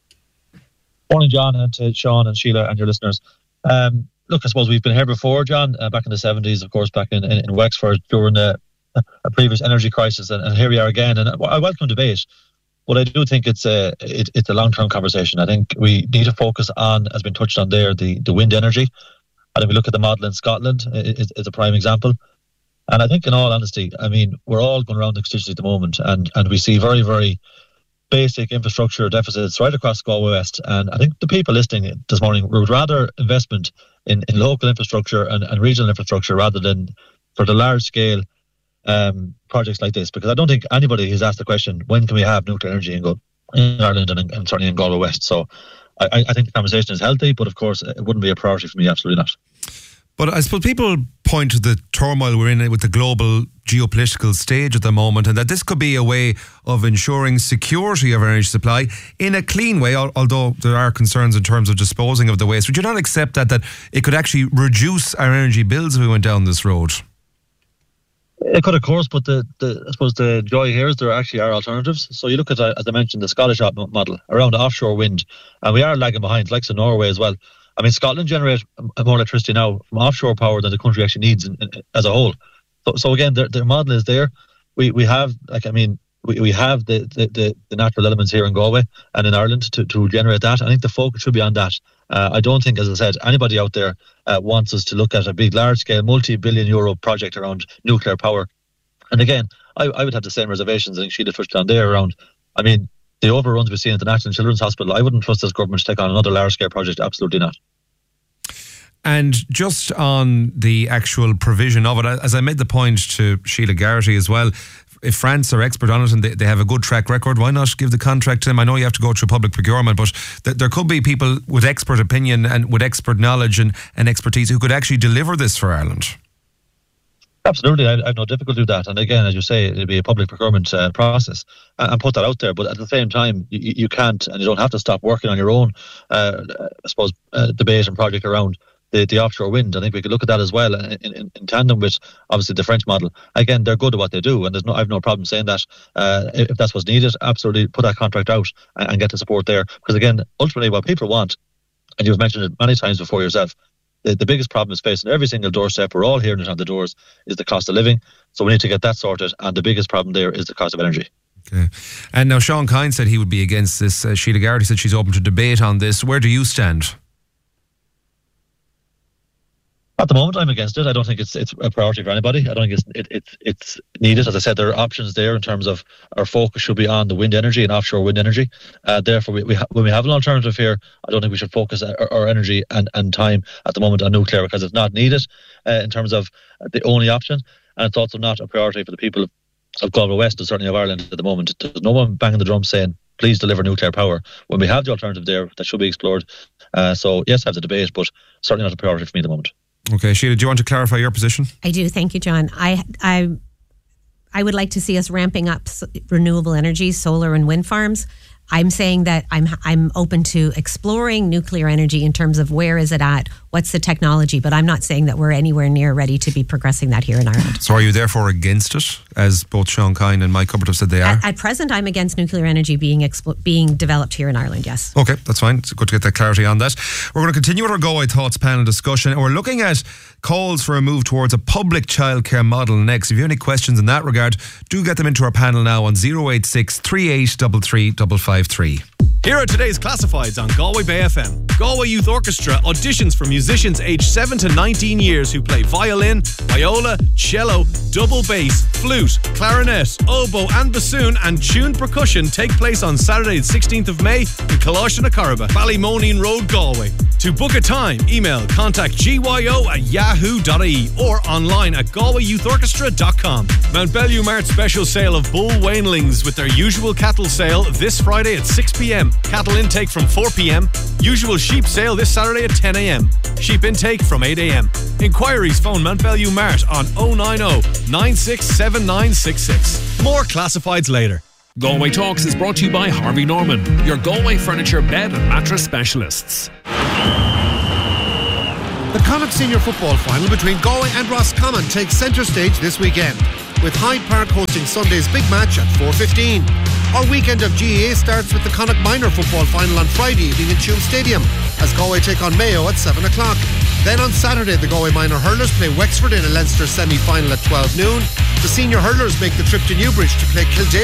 Speaker 12: Morning, John, and to Sean and Sheila and your listeners. Um, look, I suppose we've been here before, John, uh, back in the seventies, of course, back in, in, in Wexford during the a previous energy crisis, and, and here we are again. And I welcome debate, but I do think it's a it, it's a long term conversation. I think we need to focus on, as been touched on there, the, the wind energy. And if we look at the model in Scotland, it, it's a prime example. And I think, in all honesty, I mean, we're all going around the constituency at the moment, and and we see very very basic infrastructure deficits right across Galway West. And I think the people listening this morning would rather investment in, in local infrastructure and, and regional infrastructure rather than for the large scale um, projects like this, because I don't think anybody has asked the question, when can we have nuclear energy in, Go- in Ireland and, and certainly in Galway West? So I, I think the conversation is healthy, but of course it wouldn't be a priority for me, absolutely not.
Speaker 2: But I suppose people point to the turmoil we're in with the global geopolitical stage at the moment, and that this could be a way of ensuring security of our energy supply in a clean way, although there are concerns in terms of disposing of the waste. Would you not accept that, that it could actually reduce our energy bills if we went down this road?
Speaker 12: It could, of course, but the, the I suppose the joy here is there actually are alternatives. So you look at, as I mentioned, the Scottish model around offshore wind, and we are lagging behind, like in Norway as well. I mean, Scotland generates more electricity now from offshore power than the country actually needs in, in, as a whole. So, so again, their, their model is there. We we have, like, I mean, we, we have the, the, the, the natural elements here in Galway and in Ireland to, to generate that. I think the focus should be on that. Uh, I don't think, as I said, anybody out there uh, wants us to look at a big, large-scale, multi-billion euro project around nuclear power. And again, I, I would have the same reservations. I think Sheila touched on there around, I mean, the overruns we've seen at the National Children's Hospital. I wouldn't trust this government to take on another large-scale project. Absolutely not.
Speaker 2: And just on the actual provision of it, as I made the point to Sheila Garrity as well, if France are expert on it and they, they have a good track record, why not give the contract to them? I know you have to go through public procurement, but th- there could be people with expert opinion and with expert knowledge and, and expertise who could actually deliver this for Ireland.
Speaker 12: Absolutely, I, I have no difficulty with that. And again, as you say, it'll be a public procurement uh, process and, and put that out there. But at the same time, you, you can't and you don't have to stop working on your own, uh, I suppose, uh, debate and project around The, the offshore wind. I think we could look at that as well in, in, in tandem with obviously the French model. Again, they're good at what they do, and there's no, I have no problem saying that. Uh, if that's what's needed, absolutely put that contract out and, and get the support there. Because again, ultimately what people want, and you've mentioned it many times before yourself, the, the biggest problem is facing every single doorstep, we're all hearing it on the doors, is the cost of living. So we need to get that sorted, and the biggest problem there is the cost of energy.
Speaker 2: Okay. And now Sean Kine said he would be against this. Uh, Sheila Garrity said she's open to debate on this. Where do you stand?
Speaker 12: At the moment, I'm against it. I don't think it's it's a priority for anybody. I don't think it's it, it's it's needed. As I said, there are options there in terms of our focus should be on the wind energy and offshore wind energy. Uh, therefore, we, we ha- when we have an alternative here, I don't think we should focus our, our energy and, and time at the moment on nuclear because it's not needed uh, in terms of the only option, and it's also not a priority for the people of, of Galway West and certainly of Ireland at the moment. There's no one banging the drum saying, please deliver nuclear power. When we have the alternative there, that should be explored. Uh, so yes, have the debate, but certainly not a priority for me at the moment.
Speaker 2: Okay, Sheila, do you want to clarify your position?
Speaker 10: I do. Thank you, John. I I I would like to see us ramping up renewable energy, solar and wind farms. I'm saying that I'm I'm open to exploring nuclear energy in terms of where is it at, what's the technology, but I'm not saying that we're anywhere near ready to be progressing that here in Ireland.
Speaker 2: So are you therefore against it, as both Sean Kine and Mike Cubbard have said they are?
Speaker 10: At, at present, I'm against nuclear energy being expl- being developed here in Ireland, yes.
Speaker 2: Okay, that's fine. It's good to get that clarity on that. We're going to continue with our Galway Thoughts panel discussion, and we're looking at calls for a move towards a public childcare model next. If you have any questions in that regard, do get them into our panel now on zero eight six, three eight three three five five three.
Speaker 13: Here are today's classifieds on Galway Bay F M. Galway Youth Orchestra auditions for musicians aged seven to nineteen years who play violin, viola, cello, double bass, flute, clarinet, oboe and bassoon and tuned percussion take place on Saturday the sixteenth of May in Colosh-na-Caraba, Ballymoneen Road, Galway. To book a time, email contact g y o at yahoo dot I E or online at galway youth orchestra dot com. Mount Bellew Mart special sale of bull weanlings with their usual cattle sale this Friday at six p.m. Cattle intake from four p.m. Usual sheep sale this Saturday at ten a.m. Sheep intake from eight a.m. Inquiries phone Mount Bellew Mart on oh nine oh, nine six seven nine six six. More classifieds later.
Speaker 11: Galway Talks is brought to you by Harvey Norman, your Galway furniture, bed and mattress specialists.
Speaker 15: The Connacht Senior Football Final between Galway and Roscommon takes centre stage this weekend, with Hyde Park hosting Sunday's big match at four fifteen. Our weekend of G A A starts with the Connacht Minor Football Final on Friday evening at Tuam Stadium, as Galway take on Mayo at seven o'clock. Then on Saturday, the Galway Minor Hurlers play Wexford in a Leinster semi-final at twelve noon. The senior hurlers make the trip to Newbridge to play Kildare